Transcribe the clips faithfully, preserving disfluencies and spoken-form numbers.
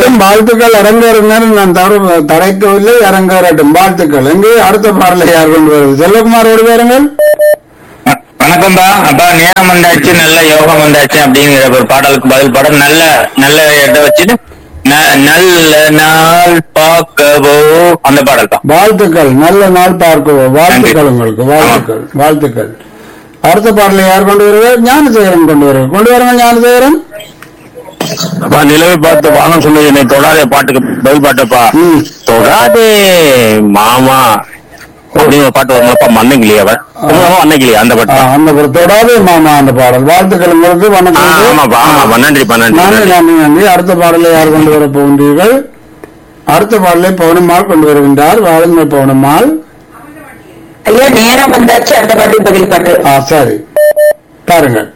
வாழ்த்துக்கள் வாழ்த்துக்கள் அரங்கேறுங்கள். நான் தவறு தடைக்கவில்லை, அரங்கேறட்டும். வாழ்த்துக்கள். எங்கே அடுத்த பாடலை யார் கொண்டு வருவது? செல்வகுமார் ஓடி வாருங்கள். வணக்கம்பா. அப்பா நேரம் வந்தாச்சு, நல்ல யோகம் வந்தாச்சு அப்படிங்கிற ஒரு பாடலுக்கு பதில் பாடல் நல்ல நல்ல இதை வச்சுட்டு ந- நல்ல நாள் பார்க்கவோ அந்த பாடல் தான். வாழ்த்துக்கள். நல்ல நாள் பார்க்கவோ. வாழ்த்துக்கள் உங்களுக்கு. வாழ்த்துக்கள் வாழ்த்துக்கள். அடுத்த பாடலை யார் கொண்டு வருவார்? ஞானசேகரன் கொண்டு வருவார். கொண்டு வருங்க ஞானசேகரன். அப்பா நிலவை பார்த்து வானம் சொன்னது என்னை தொடாதே பாட்டுக்கு பதில் பாட்டப்பா. ம். தொடாதே மாமா அப்படின்னு ஒரு பாட்டு வருமாப்பா. மண்ணங்கிளி அவன் அன்னைக்கிளி அந்த ஆ, பாட்டு. அந்த ஒரு தொடாதே மாமா அந்த பாடல். வாழ்த்துக்கள் உங்களுக்கு. ஆ, வணக்கம். ஆமாப்பா ஆமாப்பா நன்றிப்பா நன்றி நன்றி. நன்றி நன்றி. அடுத்த பாடலை யார் கொண்டு வர போகின்றீர்கள்? அடுத்த பாடலை பவுனம்மாள் கொண்டு வருகின்றார். வாழுங்கள் பவுனம்மாள். ஐயா நேரம் வந்தாச்சு, அந்த பாட்டு பதில் பாட்டு. ஆ சரி பாருங்கள்.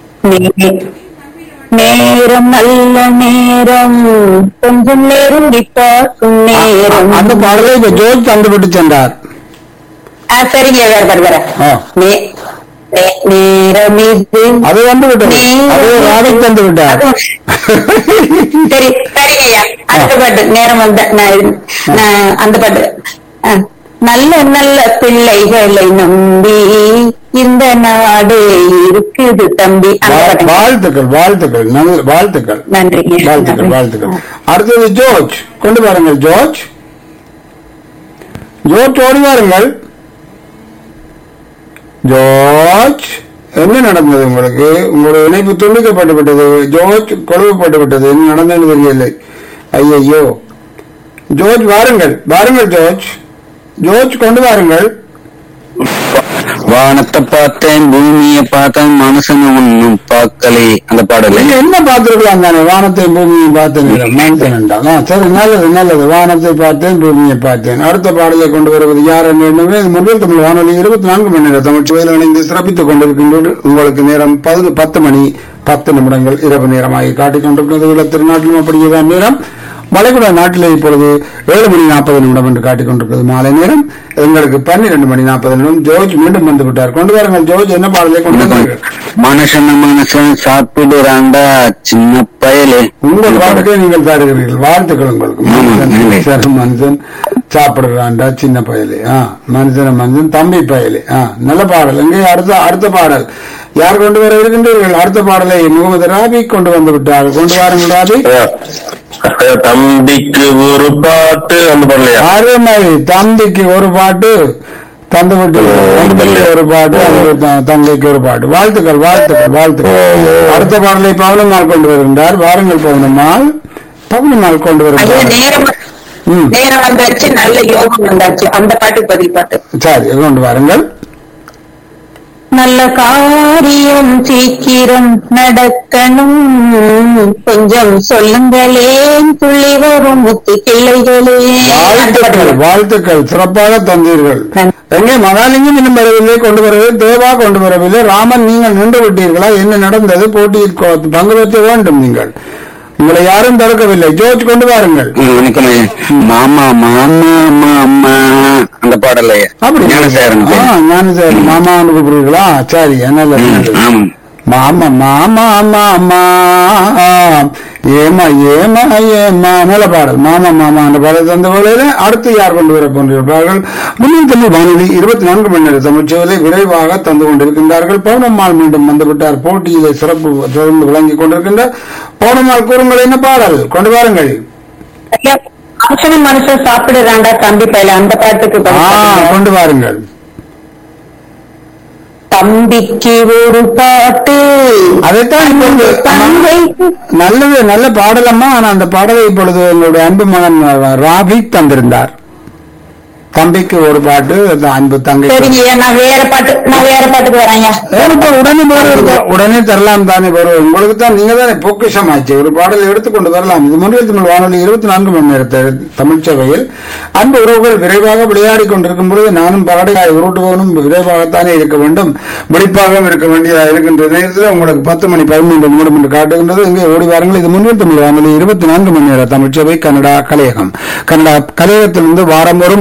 நேரம் நல்ல நேரம், கொஞ்சம் நெருங்கி பார்க்கும் நேரம். அந்த பாடலை இப்ப ஜோர்ஜ் தந்துவிட்டு சென்றார். ஆ, சரிங்க, வேற வேற வேற ஆ. நே- நே- நேரம் இது. அது வந்து விட்டது. அது ராதிக் தந்து விட்டார். சரி சரிங்க ஐயா. அடுத்த பாட்டு நேரம் வந்த நான் இது- நான் அந்த பாட்டு. ஆ. நல்ல நல்ல பிள்ளைகளை நம்பி இந்த நாடு இருக்குது தம்பி. அந்த வா- பாட்டு. வாழ்த்துக்கள் வாழ்த்துக்கள் நல்ல வாழ்த்துக்கள் நன்றிங்க. வாழ்த்துக்கள் வாழ்த்துக்கள். அடுத்தது ஜோர்ஜ் கொண்டு வாருங்கள். ஜோர்ஜ் ஜோர்ஜ் ஓடி வாருங்கள். ஜோர்ஜ் என்ன நடந்தது உங்களுக்கு? உங்களுடைய இணைப்பு துண்டிக்கப்பட்டு விட்டது. ஜோர்ஜ் கொழுவப்பட்டு விட்டது. என்ன நடந்தது தெரியவில்லை. ஐயையோ. ஜோர்ஜ் வாருங்கள் வாருங்கள். ஜோர்ஜ் ஜோர்ஜ் கொண்டு வாருங்கள். வானத்தை பார்த்தேன் பூமியை பார்த்தேன் மனுஷன் ஒன்னும் பார்க்கலே அந்த பாடல். நீங்க என்ன பார்த்திருக்கலாம் தானே? வானத்தை பூமியை பார்த்தேன் மனுஷன். சரி நல்லது நல்லது. வானத்தை பார்த்தேன் பூமியை பார்த்தேன். அடுத்த பாடலை கொண்டு வருவது யார் என்று முதல் தமிழ் வானொலி இருபத்தி நான்கு மணி நேரம் தமிழ் சுவையில் இணைந்து சிறப்பித்துக் கொண்டிருக்கின்றது. உங்களுக்கு நேரம் பது பத்து மணி பத்து நிமிடங்கள் இரவு நேரமாகி காட்டிக் கொண்டிருக்கிறது. திருநாட்டிலும் அப்படியேதான் நேரம். வளைகுடா நாட்டிலே இப்பொழுது ஏழு மணி நாற்பது நிமிடம் என்று காட்டிக் கொண்டிருக்கிறது மாலை நேரம். எங்களுக்கு பன்னிரண்டு மணி நாற்பது நிமிடம். ஜோர்ஜ் மீண்டும் வந்து விட்டார். கொண்டு வாருங்கள் ஜோர்ஜ். என்ன பாடலை கொண்டு வந்தார்கள்? மனுஷன் மனுஷன் சாப்பிடுறாண்டா சின்ன பயலே. உங்கள் பாட்டுக்கே நீங்கள் தருகிறீர்கள். வாழ்த்துக்கள் உங்களுக்கு. மனுஷன் சரி, மனுஷன் சாப்பிடுறாண்டா சின்ன பயலே. ஆ மனுஷன் மனுஷன் தம்பி பயலே. ஆ நல்ல பாடல். எங்கே அடுத்த அடுத்த பாடல் யார் கொண்டு வர இருக்கின்றீர்கள்? அடுத்த பாடலை முகமது ராபி கொண்டு வந்து விட்டார். கொண்டு வாருங்கள் ராபி. தம்பிக்கு ஒரு பாட்டு அந்த பாடலையா? அருமை. தம்பிக்கு ஒரு பாட்டு தந்து விட்டு தம்பிக்கு ஒரு பாட்டு, அந்த தங்கைக்கு ஒரு பாட்டு. வாழ்த்துக்கள் வாழ்த்துக்கள் வாழ்த்துக்கள். அடுத்த பாடலை பவுனம்மாள் கொண்டு வருகின்றார். வாருங்கள் பவுனம்மாள். பவுனம்மாள் கொண்டு ஐயா வருகிறார். நேரம் ம் நேரம் வந்தாச்சு, நல்ல யோகம் வந்தாச்சு. அந்த பாட்டு பதில் பாட்டு. சரி கொண்டு வாருங்கள். நல்ல காரியம் சீக்கிரம் நடக்கணும், கொஞ்சம் சொல்லுங்களேன் துள்ளி வரும் முத்து கிளைகளே. வாழ்த்துக்கள் வாழ்த்துக்கள். சிறப்பாக தந்தீர்கள். எங்கே மகாலிங்கம் இன்னும் வரவில்லை, கொண்டு வரவில்லை. தேவா கொண்டு வரவில்லை. ராமன் நீங்கள் நின்று விட்டீர்களா? என்ன நடந்தது? போட்டியில் கொ- பங்கு பெற்ற வேண்டும் நீங்கள். உங்களை யாரும் தடுக்கவில்லை. ஜோர்ஜ் கொண்டு வாருங்கள். வணக்கம் ஐயா. மாமா மாமா மாமா அந்த பாடலை அப்படி ஞானசேகரன் ஆ, ஞானசேகரன் மாமான்னு கூப்பிடுறீங்களா? சரி நல்லது நல்லது. ஆமா. மாமா மாமா மாமா ஏமா ஏமா ஏமா நல்ல பாடல். மாமா மாமா அந்த பாடல் தந்த வேளையில அடுத்து யார் கொண்டு வர கொண்டிருப்பார்கள்? முன்னூத்தி தமிழ் வானொலி இருபத்தி நான்கு மணி நேர தமிழ்ச்சேவலை விரைவாக தந்து கொண்டிருக்கின்றார்கள். பௌர்ணம்மாள் மீண்டும் வந்துவிட்டார். போட்டியிலே சிறப்பு தொடர்ந்து விளங்கிக் கொண்டிருக்கின்றார். பௌர்ணம்மாள் கூறுங்கள், என்ன பாடல் கொண்டு வாருங்கள். ஐயா, மனுஷனும் மனுஷன் சாப்பிடுறாண்டா தம்பி பையில அந்த பாட்டுக்கு ஆ பதில் பாட்டு. கொண்டு வாருங்கள். தம்பிக்கு ஒரு பாட்டு, அதைத்தான் இப்பொழுது தங்கைக்கு நல்லது நல்ல பாடலம்மா. ஆனா அந்த பாடலை இப்பொழுது எங்களுடைய அன்பு மகன் ராபிக் தந்திருந்தார். தம்பிக்கு ஒரு பாட்டு, அன்பு தங்கை. சரிங்க ஐயா, நான் வேற பாட்டு நான் வேற பாட்டுக்கு வரேன். இப்ப உடனே போற உடனே தரலாம் தானே வரும். உங்களுக்கு தான் நீங்க தானே பொக்கிஷம் ஆச்சு. ஒரு பாடலை எடுத்துக்கொண்டு வரலாம். இது முன்னில் தமிழ் வானொலி இருபத்தி நான்கு மணி நேரத்தை தமிழ் சேவையில் அன்பு உறவுகள் விரைவாக விளையாடி கொண்டிருக்கும் பொழுது நானும் பாடலாய் உருட்டுவனும் விரைவாகத்தானே இருக்க வேண்டும், விழிப்பாகவும் இருக்க வேண்டியதாக இருக்கின்ற நேரத்தில் உங்களுக்கு பத்து மணி பதிமூன்று நிமிடம் என்று காட்டுகின்றது. இங்கே ஓடி வாருங்கள். இது முன்னில் தமிழ் வானொலி இருபத்தி நான்கு மணி நேர தமிழ் சேவை கனடா கலையகம். கனடா கலையகத்திலிருந்து வாரம் ஒரு முறை வரும்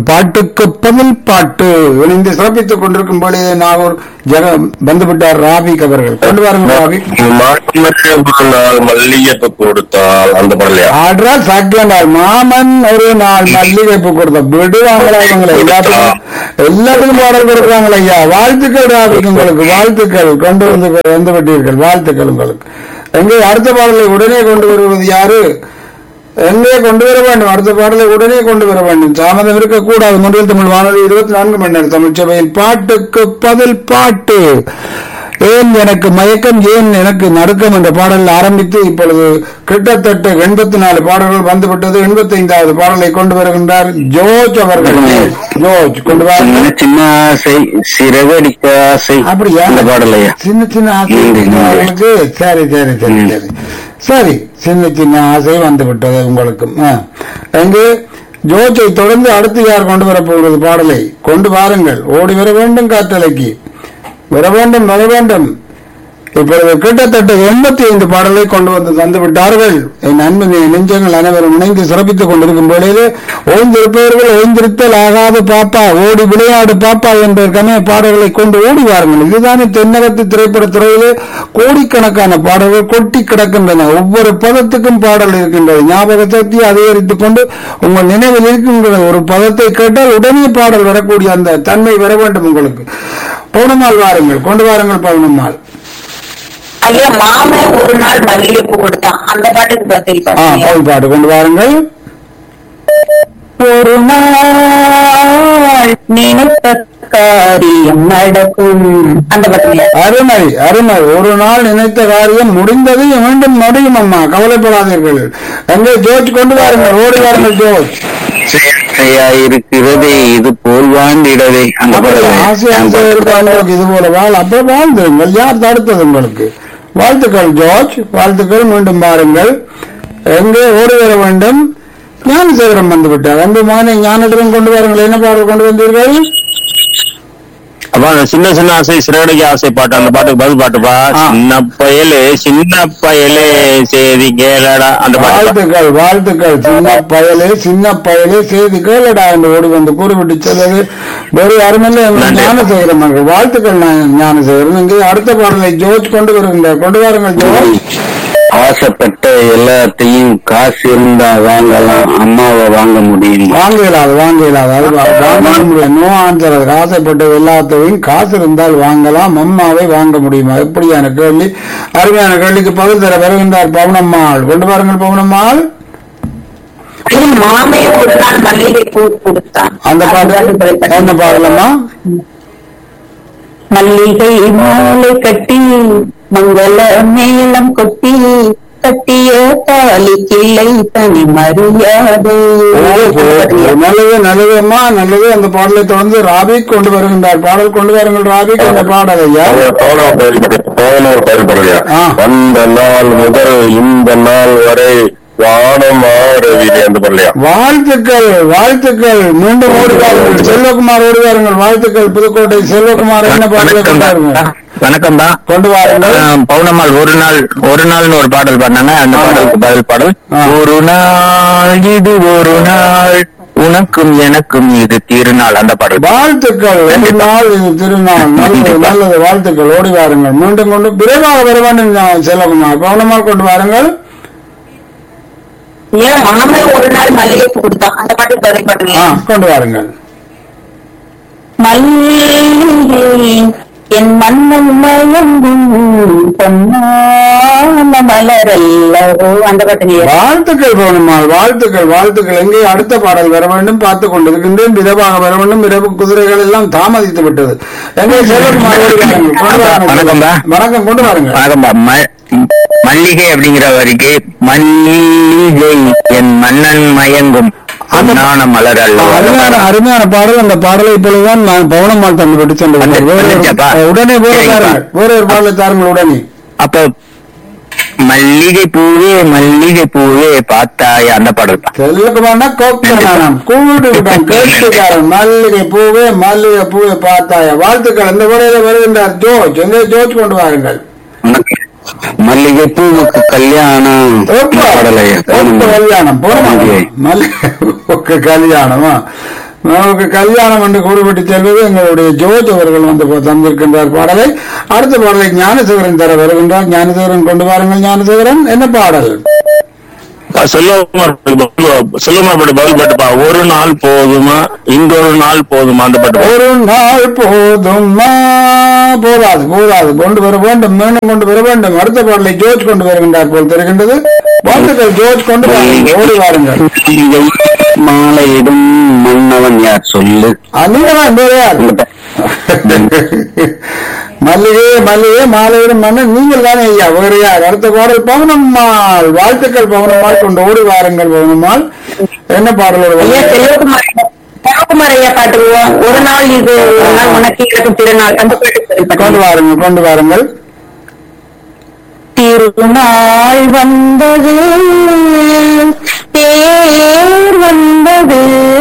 பாட்டுக்கு பதில் பாட்டு இணைந்து சிறப்பித்துக் கொண்டிருக்கும் பொழுது நாகூர் ஜெக வந்துவிட்டார் ராபிக் அவர்கள். கொண்டு வாருங்கள் ராபிக். மல்லிகைப்பூ கொடுத்தால் அந்த படலையா ஆட்ரா சாக்கியாண்டார் மாமன் ஒரு நாள் மல்லிகைப்பூ கொடுத்த விடுவாங்களா இவங்களை எல்லாத்துக்கும் எல்லாத்துக்கும் பாடல் கொடுக்குறாங்களா ஐயா. வாழ்த்துக்கள் ராபிக், உங்களுக்கு வாழ்த்துக்கள். கொண்டு வந்து வந்து விட்டீர்கள், வாழ்த்துக்கள் உங்களுக்கு. எங்கே அடுத்த பாடலை உடனே கொண்டு வருவது யாரு? எங்கே கொண்டு வர வேண்டும்? அடுத்த பாடலை உடனே கொண்டு வர வேண்டும், தாமதம் இருக்கக்கூடாது. முன்னில் தமிழ் வானொலி இருபத்தி நான்கு மணி நேரம் தமிழ்ச்சபையில் பாட்டுக்கு பதில் பாட்டு. ஏன் எனக்கு மயக்கம், ஏன் எனக்கு நடுக்கம் என்ற பாடல் ஆரம்பித்து இப்பொழுது கிட்டத்தட்ட எண்பத்தி நாலு பாடல்கள் வந்துவிட்டது. எண்பத்தி ஐந்தாவது பாடலை கொண்டு வருகின்றார் ஜோர்ஜ் அவர்கள். ஜோர்ஜ் கொண்டு வர. சின்ன ஆசை சிறகடிக்க ஆசை. அப்படியா? பாடலையா? சின்ன சின்ன ஆசை உங்களுக்கு. சரி சரி சரி சரி சரி சின்ன சின்ன ஆசை வந்து விட்டது உங்களுக்கு. எங்கே ஜோர்ஜை தொடர்ந்து அடுத்து யார் கொண்டு வரப்போகிறது? பாடலை கொண்டு வாருங்கள். ஓடி வர வேண்டும், காற்றலைக்கு வர வேண்டும், வர வேண்டும். இப்பொழுது கிட்டத்தட்ட எண்பத்தி ஐந்து பாடலை கொண்டு வந்து தந்து விட்டார்கள். என் அன்பு நெஞ்சங்கள் அனைவரும் இணைந்து சிறப்பித்துக் கொண்டிருக்கும் வேளையிலே ஓய்ந்திருப்பவர்கள் ஓய்ந்திருத்தல் ஆகாது பாப்பா, ஓடி விளையாடு பாப்பா என்பதற்கான பாடல்களை கொண்டு ஓடி வாருங்கள். இதுதானே தென்னகத்து திரைப்பட துறையிலே கோடிக்கணக்கான பாடல்கள் கொட்டி கிடக்கின்றன. ஒவ்வொரு பதத்துக்கும் பாடல் இருக்கின்றது. ஞாபக சக்தியை அதிகரித்துக் கொண்டு உங்கள் நினைவில் இருக்கின்ற ஒரு பதத்தை கேட்டால் உடனே பாடல் வரக்கூடிய அந்த தன்மை வர வேண்டும் உங்களுக்கு. பௌர்ணமால் வாருங்கள், கொண்டு வாருங்கள் பௌர்ணமால். ஐயா, மாமன் ஒரு நாள் மல்லிகைப்பூ கொடுத்தான், அந்த பாட்டுக்கு பதில் பாட்டு பாட்டு கொண்டு வாருங்கள். ஒரு நாள் நினைத்த காரியம் நடக்கும், அந்த பாட்டு. அருமை அருமை. ஒரு நாள் நினைத்த காரியம் முடிந்தது, மீண்டும் முடியும் அம்மா, கவலைப்படாதீர்கள். எங்கே ஜோர்ஜ் கொண்டு வாருங்கள், ஓடி வாருங்கள் ஜோர்ஜ். இருக்கிறதே இது போல் வாழ்ந்திடவே. ஆசை ஆசை இருக்காங்க இது போல வாழ், அப்ப வாழ்ந்துருங்கள். யார் தடுத்தது உங்களுக்கு? வாழ்த்துக்கள் ஜோர்ஜ், வாழ்த்துக்கள். மீண்டும் பாருங்கள். எங்கே ஓடி வர வேண்டும்? ஞானசேகரம் வந்து விட்டார். ரெண்டு மாதம் ஞானசேகரம் கொண்டு வாருங்கள். என்ன பாடல் கொண்டு வந்தீர்கள்? அப்பா சின்ன சின்ன ஆசை சிறகடிக்க ஆசை பாட்டு, அந்த பாட்டுக்கு பதில் பாட்டுப்பா. சின்ன பயலே சின்ன பயலே சேதி கேளடா, அந்த பாட்டு. வாழ்த்துக்கள் வாழ்த்துக்கள். சின்ன பயலே சின்ன பயலே சேதி கேளடா என்று ஓடி வந்து கூறிவிட்டு செல்வது வேறு யாருமில்லை, ஞானசேகரம் அவர்கள். வாழ்த்துக்கள் ஞானசேகரன். இங்கே அடுத்த பாடலை ஜோர்ஜ் கொண்டு வருகின்றார். கொண்டு வாருங்கள் ஜோர்ஜ். ஆசைப்பட்ட எல்லாத்தையும் காசு இருந்தா வாங்கலாம், அம்மாவை வாங்க முடியும். வாங்க இயலாது, வாங்க இயலாது. அது வாங்க முடியாது. No answer. அது ஆசைப்பட்ட எல்லாத்தையும் காசு இருந்தால் வாங்கலாம், அம்மாவை வாங்க முடியுமா? எப்படியான கேள்வி, அருமையான கேள்விக்கு பதில் தர வருகின்றார் பவுனம்மாள். கொண்டு வாருங்கள் பவுனம்மாள். அந்த பாட்டு என்ன பாடலம்மா? மல்லிகை மாலை கட்டி மங்கள மேளம் கொட்டி கட்டிய தாலி கிளை தனி மரியாதை. நல்லது நல்லது அம்மா, நல்லது. அந்த பாடலை தொடர்ந்து ராபிக் கொண்டு வருகின்றார். பாடல் கொண்டு வாருங்கள் ராபிக். அந்த பாடல் ஐயா அந்த நாள் முதல் இந்த நாள் வரை வாழ்த்துக்கள் வாழ்த்துக்கள். மீண்டும் ஓடுவார்கள். செல்வகுமார் ஓடுவாருங்கள். வாழ்த்துக்கள். புதுக்கோட்டை செல்வகுமார் என்ன பாடல்? வணக்கம் தான். கொண்டு வாருங்கள். பௌர்ணமால் ஒரு நாள் ஒரு நாள்னு ஒரு பாடல் பாடினாங்க, அந்த பாடலுக்கு பதில் பாடல். ஒரு நாள் இது ஒரு நாள் உனக்கும் எனக்கும் இது திருநாள், அந்த பாடல். வாழ்த்துக்கள். ஒரு நாள் இது திருநாள். நல்லது நல்லது. வாழ்த்துக்கள். ஓடி வாருங்கள். மீண்டும் கொண்டு விரைவாக வர வேண்டும் செல்வகுமார். பௌர்ணமால் கொண்டு வாருங்கள். ஒரு நாள் மல்லிகைப்பூ கொடுத்தான், அந்த பாட்டு பதில் பாட்டுங்க. கொண்டு வாருங்கள். மல்லிகை என் மன்னன் மயங்கும் பொன்னான மலரல்லவோ, அந்த பாட்டுங்க. வாழ்த்துக்கள் பௌர்ணமால், வாழ்த்துக்கள் வாழ்த்துக்கள். எங்கே அடுத்த பாடல் வர வேண்டும் பார்த்துக் கொண்டிருக்கின்றேன். விரைவாக வர வேண்டும். இரவு குதிரைகள் எல்லாம் தாமதித்து விட்டது. எங்கே செல்வகுமார் வணக்கம். வணக்கம். கொண்டு வாருங்கள். வணக்கம். மல்லிகை அப்படிங்கிற வரைக்கு மல்லிகை என் மன்னன் மயங்கும் மலர் அல்ல. அருமையான அருமையான பாடல். அந்த பாடலை இப்பொழுதுதான் நான் பவுனம்மாள் தந்து விட்டு சென்று உடனே வேற ஒரு பாடலை தாருங்கள் உடனே. அப்ப மல்லிகை பூவே மல்லிகை பூவே பார்த்தாய், அந்த பாடல். செல்லுக்குமானா கோப்பம் கூடு கேட்டுக்காரன். மல்லிகை பூவே மல்லிகை பூவே பார்த்தாய. வாழ்த்துக்கள். அந்த உரையில வருகின்றார் ஜோர்ஜ். எங்கே ஜோர்ஜ் கொண்டு வாருங்கள். மல்லிகை பூவுக்கு கல்யாணம் கல்யாணம் மல்லிகைக்கு கல்யாணமா? நமக்கு கல்யாணம் என்று கூறுபட்டு செல்வது எங்களுடைய ஜோஜ் அவர்கள் வந்து தந்திருக்கின்றார் பாடலை. அடுத்த பாடலை ஞானசேகரன் தர வருகின்றார். ஞானசேகரன் கொண்டு வாருங்கள். ஞானசேகரன் என்ன பாடல்? செல்வகுமார் செல்வகுமார் பாட்டு பதில் பாட்டுப்பா. ஒரு நாள் போதுமா இன்னொரு நாள் போதுமா அந்த பாட்டு. ஒரு நாள் போதுமா போதாது போதாது கொண்டு வர வேண்டும், மீண்டும் கொண்டு வர வேண்டும். அடுத்த பாடலை ஜோர்ஜ் கொண்டு வருகின்றார் போல் தெரிகின்றது. வாழ்த்துக்கள் ஜோர்ஜ், கொண்டு வாருங்கள், ஓடி வாருங்கள். மாலையிடும் மன்னவன் யார் சொல்லு. நீங்கதான் வேற யார்? மல்லிகை மல்லிகை மாலையிடும் மன்னன் நீங்கள் தானே ஐயா, வேற யார்? அடுத்த பாடல் பவுனம்மாள். வாழ்த்துக்கள் பவுனம்மாள், கொண்டு ஓடி வாருங்கள் பவுனம்மாள். என்ன பாடலோட செல்வகுமார் ஐயா பாட்டுக்குவோம். ஒரு நாள் இது ஒரு நாள் உனக்கு இருக்கும் திருநாள் அந்த பாட்டு கொண்டு வாருங்கள், கொண்டு வாருங்கள். திருநாள் வந்தது தேர் வந்தது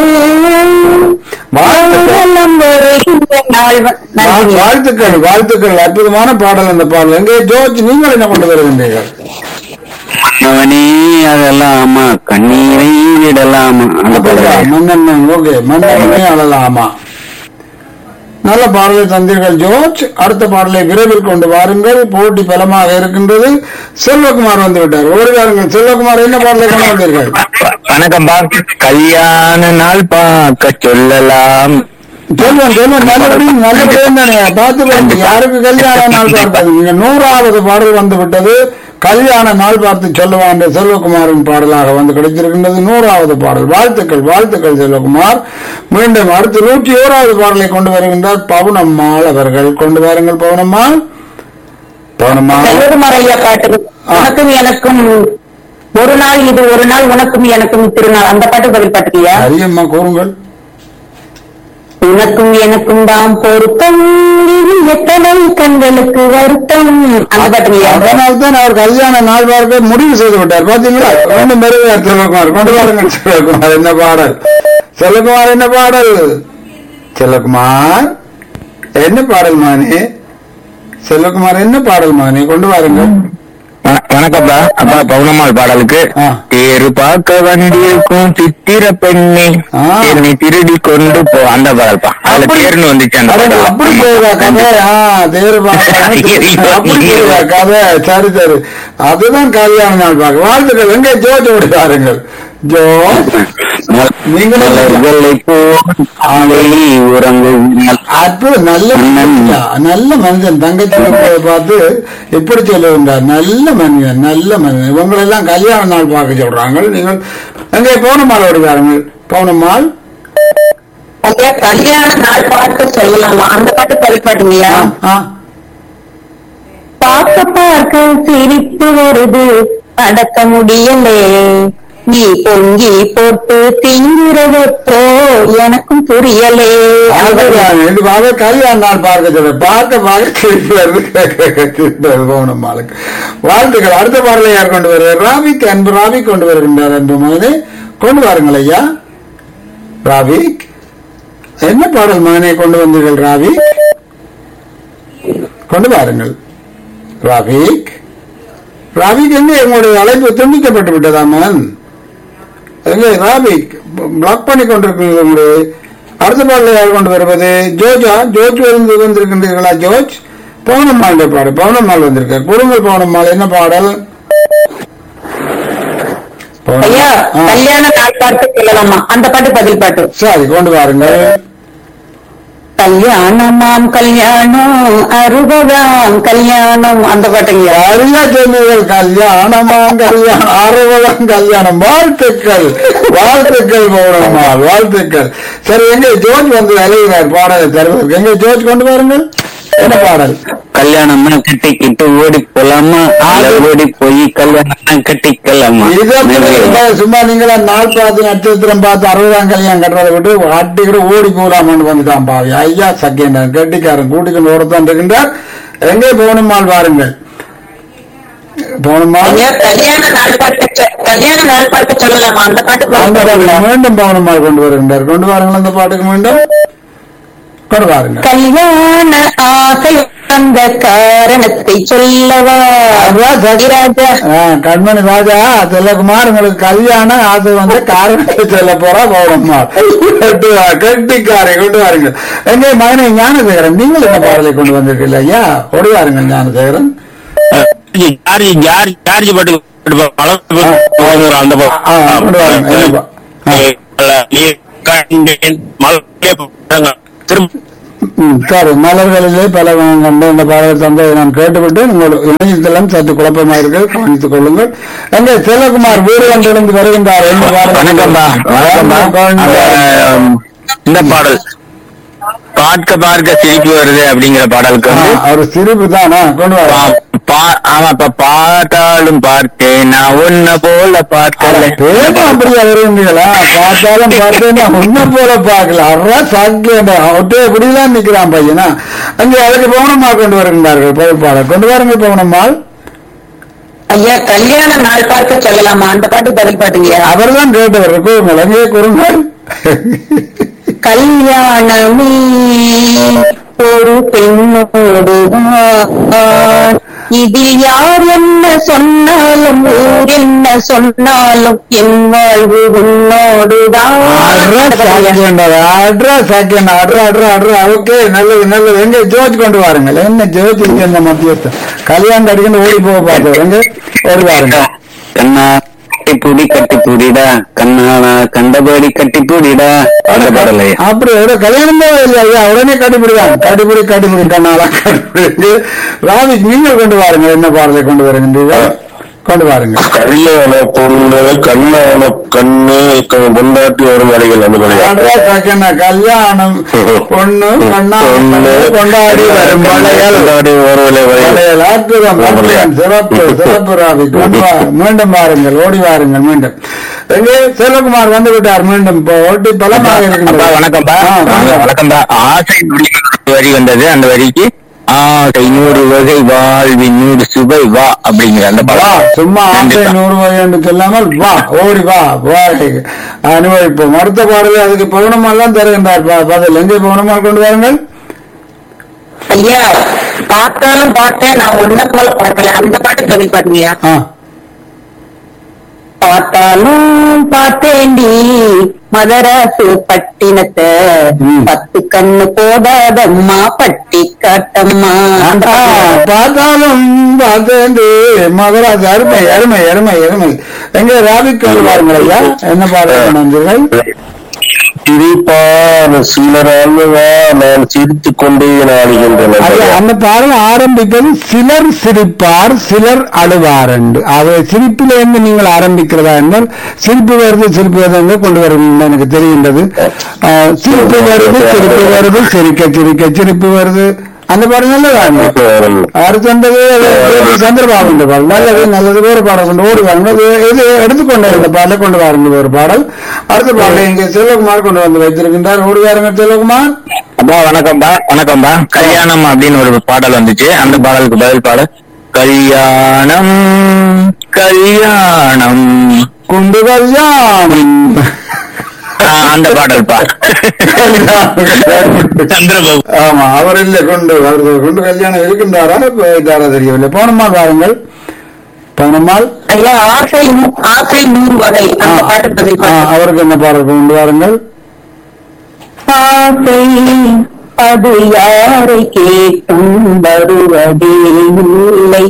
வாழ்த்துக்கள் வாழ்த்துக்கள். அற்புதமான பாடல் அந்த பாடல். எங்கே ஜோர்ஜ் நீங்கள் என்ன கொண்டு வருகின்றீர்கள்? மன்னவனே அதெல்லாம் ஆமா, கண்ணீரை விடலாமா அந்த பாடல். மன்னன் ஓகே, மன்னனே அழலாமா. நல்ல பாடலை தந்தீர்கள் ஜோர்ஜ். அடுத்த பாடலை விரைவில் கொண்டு வாருங்கள், போட்டி பலமாக இருக்கின்றது. செல்வகுமார் வந்து விட்டார், ஓடி வாருங்கள். செல்வகுமார் என்ன பாடலை கொண்டு வந்தீர்கள்? வணக்கம் பா. கல்யாண நாள் பார்க்க சொல்லலாம். சொல்லுவேன் சொல்லுவேன், நல்லபடியும் நல்லபடியும் தானே பார்த்து பாருங்க. யாருக்கு கல்யாண நாள் பார்க்காது. நீங்க நூறாவது பாடல் வந்து விட்டது. கல்யாண நாள் பார்த்து சொல்லுவான் என்ற செல்வகுமாரின் பாடலாக வந்து கிடைத்திருக்கின்றது. நூறாவது பாடல். வாழ்த்துக்கள் வாழ்த்துக்கள் செல்வகுமார். மீண்டும் அடுத்து நூற்றி ஓராவது பாடலை கொண்டு வருகின்றார் பவுனம்மாள் அவர்கள். கொண்டு வாருங்கள் பவுனம்மாள். பவுனம்மாள் செல்வகுமார் ஐயா பாட்டு உனக்கும் எனக்கும் ஒரு நாள் இது ஒரு நாள் உனக்கும் எனக்கும் திருநாள் அந்த பாட்டு பதில் பாட்டுக்கியா? அரியம்மா கூறுங்கள். உனக்கும் எனக்கும் தான் பொருத்தம் எத்தனை கண்களுக்கு வருத்தம் அந்த பாட்டுக்கியா? அதனால் தான் அவர் கல்யாண நாள் பார்க்க முடிவு செய்து விட்டார். பாத்தீங்களா? மீண்டும் வருகிறார் செல்வகுமார். கொண்டு வாருங்கள் செல்வகுமார். என்ன பாடல்? செல்வகுமார் என்ன பாடல்? செல்வகுமார் என்ன பாடல் மானே? செல்வகுமார் என்ன பாடல் மானே? கொண்டு வாருங்கள். வணக்கம்ப்பா. அப்பா பவுனம்மாள் பாடலுக்கு தேரு பார்க்க வந்திருக்கும் சித்திர பெண்ணை என்னை திருடி கொண்டு போ அந்த பாடல்பா. அதுல தேர்னு வந்துச்சு. அப்படி போகுதா கதை? தேர் அப்படி போகுதா கதை? சரி சரி, அதுதான் கல்யாண நாள் பார்க்க. வாழ்த்துக்கள். எங்கே ஜோஜ் ஓடி பாருங்கள். ஜோ நீங்களும் அற்புதம். நல்ல நல்ல மனிதன். தங்கச்சி பார்த்து எப்படி சொல்லுகின்றார்? நல்ல மனிதன் நல்ல மனிதன். இவங்களெல்லாம் கல்யாண நாள் பார்க்க சொல்றாங்க. நீங்கள் எங்கே பவுனம்மாள் ஓடுவாருங்கள். பவுனம்மாள் கல்யாண நாள் பாட்டு சொல்லலாமா அந்த பாட்டு பதிப்பாட்டுங்கய்யா? பார்க்க பார்க்க சிரிப்பு வருது அடக்க முடியலே, நீ பொங்கி போட்டு திங்கிறதோ எனக்கும் புரியலே. கல்யாண நாள் பார்க்க சொல்ல பார்க்க பார்க்க பவுனம்மாளுக்கு வாழ்த்துக்கள். அடுத்த பாடலை யார் கொண்டு வருவார்? ராவிக் அன்பு ராவிக் கொண்டு வருகின்றார். அன்பு மகனே கொண்டு வாருங்கள் ஐயா. ராவிக் என்ன பாடல் மகனே கொண்டு வந்தீர்கள்? ராவிக் கொண்டு வாருங்கள். ராவிக் ராவிக் எங்கே எங்களுடைய அழைப்பு துண்டிக்கப்பட்டு விட்டதா மகன்? எங்கே ராவிக் பிளாக் பண்ணி கொண்டிருக்கிறது உங்களுடைய. அடுத்த பாடலை யார் கொண்டு வருவது? ஜோஜா ஜோஜ் வந்து வந்திருக்கின்றீர்களா? ஜோஜ் பவுனம்மாள் பாடல். பவுனம்மாள் வந்திருக்கார். குடும்பல் பவுனம்மாள் என்ன பாடல்? கல்யாண நாள் பாட்டு சொல்லலாமா அந்த பாட்டு பதில் பாட்டு. சரி கொண்டு வாருங்கள். கல்யாணமாம் கல்யாணம் அறுபதாம் கல்யாணம் அந்த பாட்டுங்க. சரியா சொன்னீர்கள். கல்யாணமாம் கல்யாணம் அறுபதாம் கல்யாணம். வாழ்த்துக்கள் வாழ்த்துக்கள் பவுனம்மாள் வாழ்த்துக்கள். சரி, எங்கே ஜோர்ஜ் வந்து அழைகிறார் பாடலை தருவதற்கு. எங்கே ஜோர்ஜ் கொண்டு வாருங்கள். என்ன பாடல்? கல்யாணம் கட்டிக்கிட்டு ஓடி போலாமா, ஓடி போய் கல்யாணம் கட்டிக்கலாமா? சும்மா நீங்களா நாள் பார்த்து நட்சத்திரம் பார்த்து அறுபதாம் கல்யாணம் கட்டுறதை விட்டு அட்டிக்கிட்டு ஓடி போலாமான்னு வந்துட்டான் பாவி. ஐயா சக்கேண்டான் கட்டிக்காரன் கூட்டிக்கொண்டு ஓடத்தான் இருக்கின்றார். எங்கே பவுனம்மாள் வாருங்கள். பவுனம்மாள் மீண்டும் பவுனம்மாள் கொண்டு வருகின்றார். கொண்டு வாருங்கள் அந்த பாட்டுக்கு மீண்டும் கொண்டு வாருங்கள். கல்யாண ஆசை அந்த காரணத்தை சொல்லவா ராஜா. ஆ, கண்மணி ராஜா செல்லகுமார் உங்களுக்கு கல்யாணம் அது வந்து காரணத்தை சொல்ல போறா பௌர்ணமா கெட்டிக்காரை கொண்டு வாருங்க. எங்கே மகனை ஞானசேகரன் நீங்கள் என்ன பாடலை கொண்டு வந்திருக்கீங்க ஐயா? கொண்டு வாருங்க ஞானசேகரன். ஜார்ஜ் பாட்டு அந்த சார் மலர்களிலே பல கண்ட இந்த பாடலை தந்தை நான் கேட்டுவிட்டு உங்கள் இணையத்தெல்லாம் சற்று குழப்பமாக இருக்கு, கவனித்துக் கொள்ளுங்கள். எங்கே செல்லகுமார் வீடு கண்டிருந்து வருகின்றார். என்ன பாடல்? இந்த பாடல் பார்க்க பார்க்க சிரிப்பு வருது அப்படிங்கிற பாடலுக்கு ஒரு சிரிப்பு தானா கொண்டு வர. ஆமா, இப்ப பார்த்தாலும் பார்த்தேன் நான் உன்ன போல பார்க்கல. பேரும் அப்படியா வருவீங்களா? பார்த்தாலும் பார்த்தேன் நான் உன்ன போல பார்க்கல. அறா சாக்கியண்டா ஒற்றைய குடிதான் நிக்கிறான் பையனா. அங்கே அதுக்கு பவுனம்மா கொண்டு வருகின்றார்கள். பயிர்ப்பாளர் கொண்டு வாருங்க பவுனம்மாள். ஐயா கல்யாண நாள் பார்க்க சொல்லலாமா? அந்த பாட்டு பதில் பாட்டுங்க. அவர் தான் கேட்டவர். கூறுங்கள், அங்கே கூறுங்கள். கல்யாணமே ஒரு பெண்ணோடு இதில் யார் என்ன சொன்னாலும் ஊர் என்ன சொன்னாலும் என் வாழ்வு உன்னோடுதான். ஓகே, நல்லது நல்லது. எங்க ஜோதி கொண்டு வாருங்கள். என்ன ஜோதி இந்த மத்தியஸ்த கல்யாணம் அடிக்கணும் ஓடி போக பார்த்தோம். எங்க ஓடி வாருங்க. கண்ணா கட்டிப்பூடி கட்டிப்பூடிடா கண்ணானா கண்டபடி கட்டிப்பூடிடா அந்த பாடலை அப்படி கல்யாணம் தான் இல்லையா? உடனே கட்டிப்பிடிதான். கட்டிப்பிடி கட்டிப்பிடி கண்ணாலா கட்டிப்பிடி. ராவி நீங்கள் கொண்டு வாருங்க. என்ன பாடலை கொண்டு வருகின்றீர்கள்? கொண்டு வாருங்க. கல்யாண பொண்ணு கண்ணான கண்ணு கொண்டாட்டி வரும் வரைகள் அந்த கல்யாணம் பொண்ணு கொண்டாடி வரும் அற்புதம். சிறப்பு சிறப்பு ராவி. கொண்டு வா. மீண்டும் வாருங்கள், ஓடி வாருங்கள். மீண்டும் எங்கே செல்வகுமார் வந்து விட்டார். மீண்டும் இப்போ ஓட்டி பலமாக இருக்கின்றது. வணக்கம்பா. வணக்கம்பா. ஆசை வரி வந்தது. அந்த வரிக்கு ஆசை நூறு வகை வாழ்வின் நூறு சுவை வா அப்படிங்கிற அந்த வா. சும்மா ஆசை நூறு வகை என்று சொல்லாமல் வா, ஓடி வா, வா அனுபவிப்போம். அடுத்த பாடலை அதுக்கு பவுனமால் தான் தருகின்றார் பதில். எங்கே பவுனமால் கொண்டு வாருங்கள். ஐயா பார்த்தாலும் பார்த்தேன் நான் ஒன்ன போல பார்க்கல. அந்த பாட்டு பதில் பாட்டுங்கய்யா. பார்த்தாலும் பார்த்தேண்டி மதராசு பட்டினத்தை பத்து கண்ணு போடாதம்மா பட்டி காட்டம்மா. பார்த்தாலும் பார்த்தேண்டி மதராசு. அருமை அருமை அருமை அருமை. எங்க ராவிக்கு வந்து பாருங்கள் ஐயா. என்ன பாருங்கள்? சிரிப்பான சிலராகவா நான் சிரித்துக் கொண்டே நாடுகின்றன. அந்த பாடல் ஆரம்பிப்பது சிலர் சிரிப்பார் சிலர் அழுவார் என்று. அதை சிரிப்பிலிருந்து நீங்கள் ஆரம்பிக்கிறதா என்றால் சிரிப்பு வருது சிரிப்பு வருது கொண்டு வருவீங்க. எனக்கு தெரிகின்றது. சிரிப்பு வருது சிரிப்பு வருது சிரிக்க சிரிக்க சிரிப்பு வருது. அந்த பாடம் நல்லதான். அடுத்து வந்தது சந்திரபாபு என்ற பாடல். நல்லது நல்லது. வேறு பாடல் கொண்டு ஓடி வாருங்க. இது எடுத்துக்கொண்ட இந்த பாடலை கொண்டு வாருங்கள். ஒரு பாடல். அடுத்த பாடலை இங்கே செல்வகுமார் கொண்டு வந்து வைத்திருக்கின்றார். ஓடி வாருங்க செல்வகுமார். அப்பா வணக்கம்பா. வணக்கம்பா. கல்யாணம் அப்படின்னு ஒரு பாடல் வந்துச்சு. அந்த பாடலுக்கு பதில் பாடல் கல்யாணம் கல்யாணம் குண்டு கல்யாணம் அந்த பாடல் பா. சந்திரபாபு. ஆமா, அவர் இல்ல கொண்டு கொண்டு கல்யாணம் இருக்கின்றாரா போயிட்டாரா தெரியவில்லை. பவுனம்மாள் வாருங்கள். பவுனம்மாள் ஆசை ஆசை நூறு வகை. அவருக்கு என்ன பாடல் கொண்டு வாருங்கள். ஆசை அது யாரை கேட்டும் வருவதே இல்லை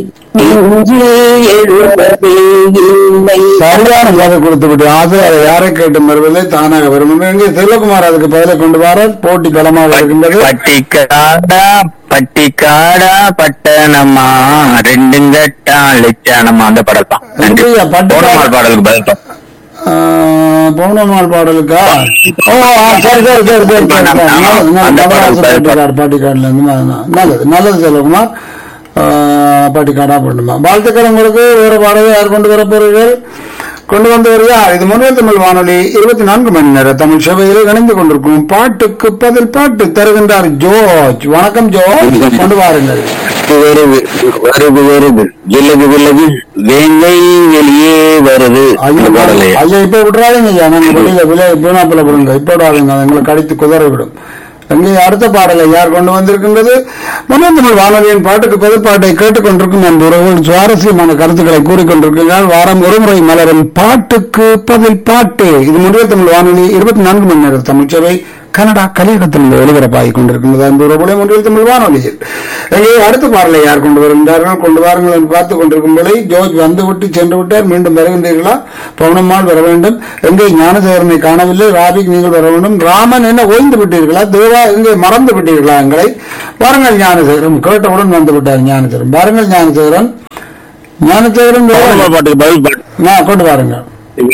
சரியான கதை கொடுத்து விட்டு ஆசை அதை யாரை கேட்டும் வருவதை தானாக வரும். எங்கே செல்வகுமார் அதுக்கு பதிலை கொண்டு வர போட்டி பலமாக இருக்கின்றது. பட்டிக்காடா பட்டிக்காடா பட்டணமா ரெண்டும் கட்டான் லட்சணமா அந்த பாடல் தான். பாடலுக்கு பதில் தான். பவுனம்மாள் பாடலுக்கா? ஓ சரி சரி சரி சரி. பாட்டிக்காடுல இருந்து நல்லது நல்லது செல்வகுமார். பாட்டிக்காடா பண்ணுமா. வாழ்த்துக்கள் உங்களுக்கு. வேற பாடலை யார் கொண்டு வர போறீர்கள்? கொண்டு வந்து வருவா. இது முன்னில் தமிழ் வானொலி இருபத்தி நான்கு மணி நேர தமிழ் சேவையில் இணைந்து கொண்டிருக்கும் பாட்டுக்கு பதில் பாட்டு தருகின்றார் ஜோர்ஜ். வணக்கம் ஜோர்ஜ், கொண்டு வாருங்கள். வருது வருது வருது விலகு விலகு வேங்கை வெளியே வருது. ஐயா இப்ப விட்டுறாதீங்க ஐயா. நாங்க வெளியில விலை வீணாப்பில விடுங்க. இப்ப விடாதீங்க, எங்களை கடித்து குதற விடும். அங்கே அடுத்த பாடலை யார் கொண்டு வந்திருக்கின்றது? மன்னர் தமிழ் வானொலியின் பாட்டுக்கு பதில் பாட்டை கேட்டுக்கொண்டிருக்கும் அந்த உறவுகள் சுவாரஸ்யமான கருத்துக்களை கூறிக்கொண்டிருக்கிறார். வாரம் ஒருமுறை மலரும் பாட்டுக்கு பதில் பாட்டு. இது மன்னர் தமிழ் வானொலி இருபத்தி நான்கு மணி நேர தமிழ்ச்சபை கனடா கலையகத்தில் ஒலிபரப்பாகிக் கொண்டிருக்கின்றது. அந்த உறவுகளை மன்னர் தமிழ் வானொலியில் அங்கே அடுத்த பாடலை யார் கொண்டு வருகின்றார்கள்? கொண்டு வாருங்கள் என்று பார்த்துக் கொண்டிருக்கும் போது ஜோர்ஜ் வந்துவிட்டு சென்று விட்டார். மீண்டும் வருகின்றீர்களா? பவுனம்மாள் வர வேண்டும். எங்கே ஞானசேகரனை காணவில்லை. ராபிக் நீங்கள் வர வேண்டும். ராமன் என்ன ஓய்ந்து விட்டீர்களா? தேவா எங்கே மறந்து விட்டீர்களா எங்களை? வாருங்கள் ஞானசேகரன். கேட்டவுடன் வந்து விட்டார் ஞானசேகரன். வாருங்கள் ஞானசேகரன். ஞானசேகரன் கொண்டு வாருங்கள்.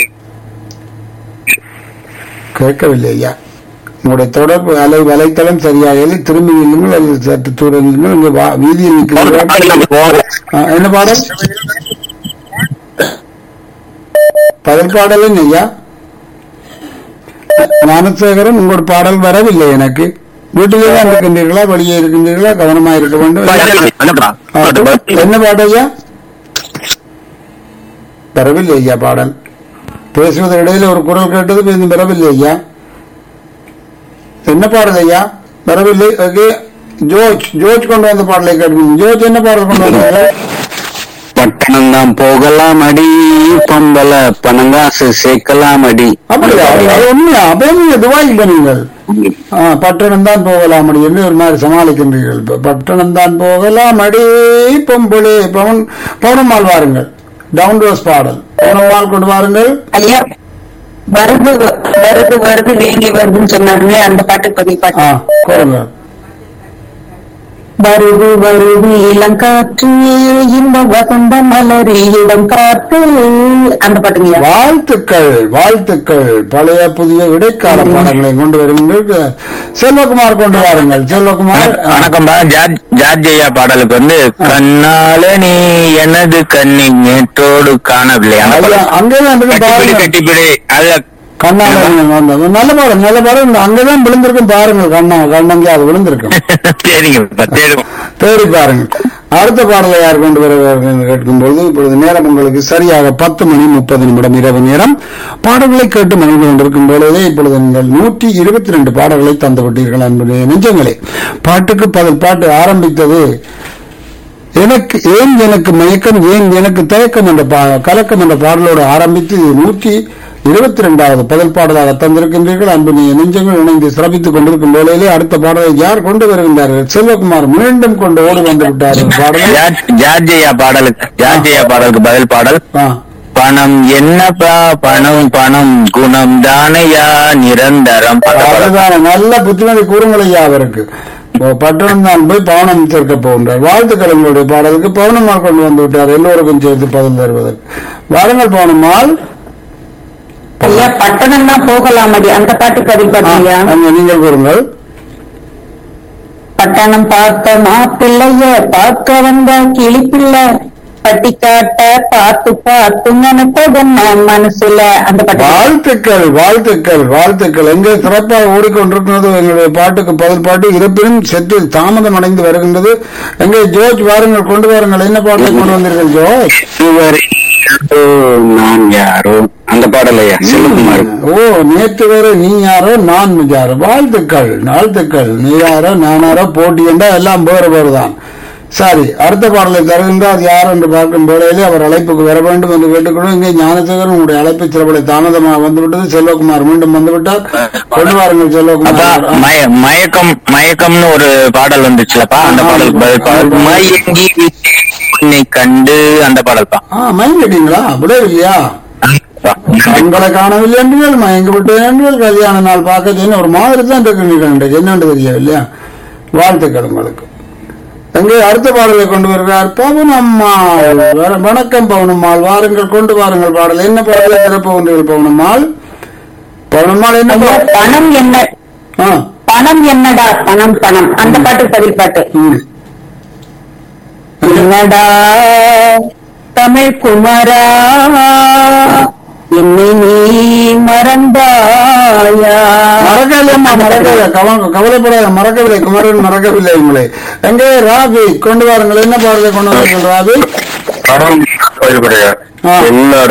கேட்கவில்லை ஐயா. உங்களுடைய தொடர்பு அலை வலைத்தளம் சரியாக இல்லை. திரும்பி நில்லுங்கள் அல்லது சற்று தூரம் நில்லுங்கள். இங்கே வீதியில் நிற்கிறீர்கள். என்ன பாடல்? பதில் பாடலும் ஐயா. ஞானசேகரன் உங்களோட பாடல் வரவில்லை எனக்கு. வீட்டிலே தான் இருக்கின்றீர்களா? வெளியே இருக்கின்றீர்களா? கவனமா இருக்க வேண்டும். என்ன பாடல் ஐயா? வரவில்லை ஐயா பாடல். பேசுவது இடையில ஒரு குரல் கேட்டது இன்னும் வரவில்லை ஐயா. என்ன பாடல் ஐயா? வரவில்லை. ஜோர்ஜ் ஜோர்ஜ் கொண்டு வந்த பாடலை கேட்பீங்க. ஜோர்ஜ் என்ன பாடல் கொண்டு வந்தாங்க? பட்டணம் தான் போகலாம் அடி, பம்பல பணங்காசு சேர்க்கலாம் அடி. அப்படியா? உண்மையா? அப்ப நீங்க துபாய்க்கு போனீங்கள். பட்டணம் தான் போகலாம் அடி என்று ஒரு மாதிரி சமாளிக்கின்றீர்கள். பட்டணம் தான் போகலாம் அடி பொம்பளே பவன் பவுனம்மாள் வாருங்கள். டவுன் ரோஸ் பாடல் பவுனம்மாள் கொண்டு வாருங்கள். ஐயா வருது வருது வருது வேண்டி வருதுன்னு சொன்னாருங்க. அந்த பாட்டு பதிவு பாட்டு வருது வருது இளங்காற்று இந்த வசந்த மலரி இடம் காற்று அந்த பாட்டுங்க. வாழ்த்துக்கள் வாழ்த்துக்கள். பழைய புதிய இடைக்கால பாடங்களை கொண்டு வருங்கள். செல்வகுமார் கொண்டு வாருங்கள். செல்வகுமார் வணக்கம். ஜார்ஜையா பாடலுக்கு வந்து கண்ணால நீ எனது கண்ணி நேற்றோடு காணவில்லை அங்கேதான் கட்டிப்பிடி அது கண்ணால நல்ல பாடம் நல்ல பாடம். அங்கதான் விழுந்திருக்கும் பாருங்கள். கண்ணா கண்ணங்க அது விழுந்திருக்கும். தேடி பாருங்கள். அடுத்த பாடலை யார் கொண்டு வர கேட்கும்போது இப்பொழுது நேரம் உங்களுக்கு சரியாக பத்து மணி முப்பது நிமிடம் இரவு நேரம். பாடல்களை கேட்டு மகிழ்ந்து கொண்டிருக்கும் பொழுதே இப்பொழுது நீங்கள் நூற்றி இருபத்தி ரெண்டு பாடல்களை தந்துவிட்டீர்கள் என்பது நெஞ்சங்களே. பாட்டுக்கு பதில் பாட்டு ஆரம்பித்தது எனக்கு ஏன் எனக்கு மயக்கம் ஏன் எனக்கு தயக்கம் என்ற கலக்கம் என்ற பாடலோடு ஆரம்பித்து நூற்றி இருபத்தி இரண்டாவது பதில் பாடலாக தந்திருக்கின்றீர்கள். அன்பு நெஞ்சங்கள் இணைந்து சிறப்பித்துக் கொண்டிருக்கும் வேளையிலே அடுத்த பாடலை யார் கொண்டு வருகின்றார்கள்? செல்வகுமார் மீண்டும் கொண்டு ஓடி வந்து விட்டார்கள். ஜார்ஜையா பாடலுக்கு ஜார்ஜையா பாடலுக்கு பதில் பாடல் பணம் என்னப்பா பணம் பணம் குணம் தானையா நிரந்தரம். நல்ல புத்திமதி கூறுங்களையா அவருக்கு. பட்டணம் தான் போய் பவனம் சேர்க்க போகின்றார். வாழ்த்துக்கள். உங்களுடைய பாடலுக்கு பவனம்மாள் கொண்டு வந்து விட்டார். எல்லோருக்கும் சேர்த்து பதில் தருவதற்கு. வாருங்கள் பவனம்மாள். ஐயா பட்டணம் தான் போகலாம் அடி அந்த பாட்டு பதில் பாட்டியா? நீங்கள் கூறுங்கள். பட்டணம் பார்த்த மாப்பிள்ளைய பார்க்க வந்த கிளிப்பிள்ளை பட்டி காட்ட பார்த்து பார்த்து நினைப்பதன் மனசுல அந்த பாட்டு. வாழ்த்துக்கள் வாழ்த்துக்கள் வாழ்த்துக்கள். எங்கே சிறப்பாக ஓடிக்கொண்டிருக்கிறது எங்களுடைய பாட்டுக்கு பதில் பாட்டு. இருப்பினும் சற்று தாமதம் அடைந்து வருகின்றது. எங்கே ஜோர்ஜ் வாருங்கள் கொண்டு வாருங்கள். என்ன பாட்டை கொண்டு வந்தீர்கள் ஜோர்ஜ்? நான் யாரோ அந்த பாடலையா செல்வகுமார்? ஓ நேற்று வரை நீ யாரோ நான் யாரோ. வாழ்த்துக்கள் வாழ்த்துக்கள். நீ யாரோ நான் யாரோ போட்டி என்றா எல்லாம் வேறு வேறுதான். சரி அடுத்த பாடலை தருகின்றார். அது யார் என்று பார்க்கும் வேளையிலே அவர் அழைப்புக்கு வர வேண்டும் என்று கேட்டுக்கொண்டு இங்கே ஞானசேகரன் உங்களுடைய அழைப்பு சிறப்படை தாமதமாக வந்துவிட்டது. செல்வகுமார் மீண்டும் வந்துவிட்டார். கொண்டு வாருங்கள் செல்வகுமார். மயக்கம் மயக்கம்னு ஒரு பாடல் வந்துச்சுலப்பா. அந்த பாடலுக்கு மயங்கி உன்னை கண்டு அந்த பாடல் தான். மயங்கிட்டீங்களா? விடவில்லையா? கண்களை காணவில்லை என்றீர்கள், மயங்கி விட்டேன் என்றீர்கள். கல்யாண நாள் பார்க்க ஒரு மாதிரி தான் இருக்கிறீர்கள். என்னென்று தெரியவில்லையா? வாழ்த்துக்கள் உங்களுக்கு. எங்கே அடுத்த பாடலை கொண்டு வருகிறார் பவுனம்மாள். வணக்கம் பவுனம்மாள். வாருங்கள் கொண்டு வாருங்கள் பாடல். என்ன பாடலை திறப்பவர்கள் பவுனம்மாள்? பவுனம்மாள் என்ன பணம் என்ன பணம் என்னடா பணம் பணம் அந்த பாட்டு பதில் பாட்டு. என்னடா தமிழ் குமரா என்னை நீ மறந்தாயா? மறக்கவில்லைம்மா மறக்கவில்லை. கவலைப்படாத மறக்கவில்லை. குமரன் மறக்கவில்லை உங்களை. எங்கே ராபி கொண்டு வாருங்கள். என்ன பாடலை கொண்டு வாருங்கள் ராபி?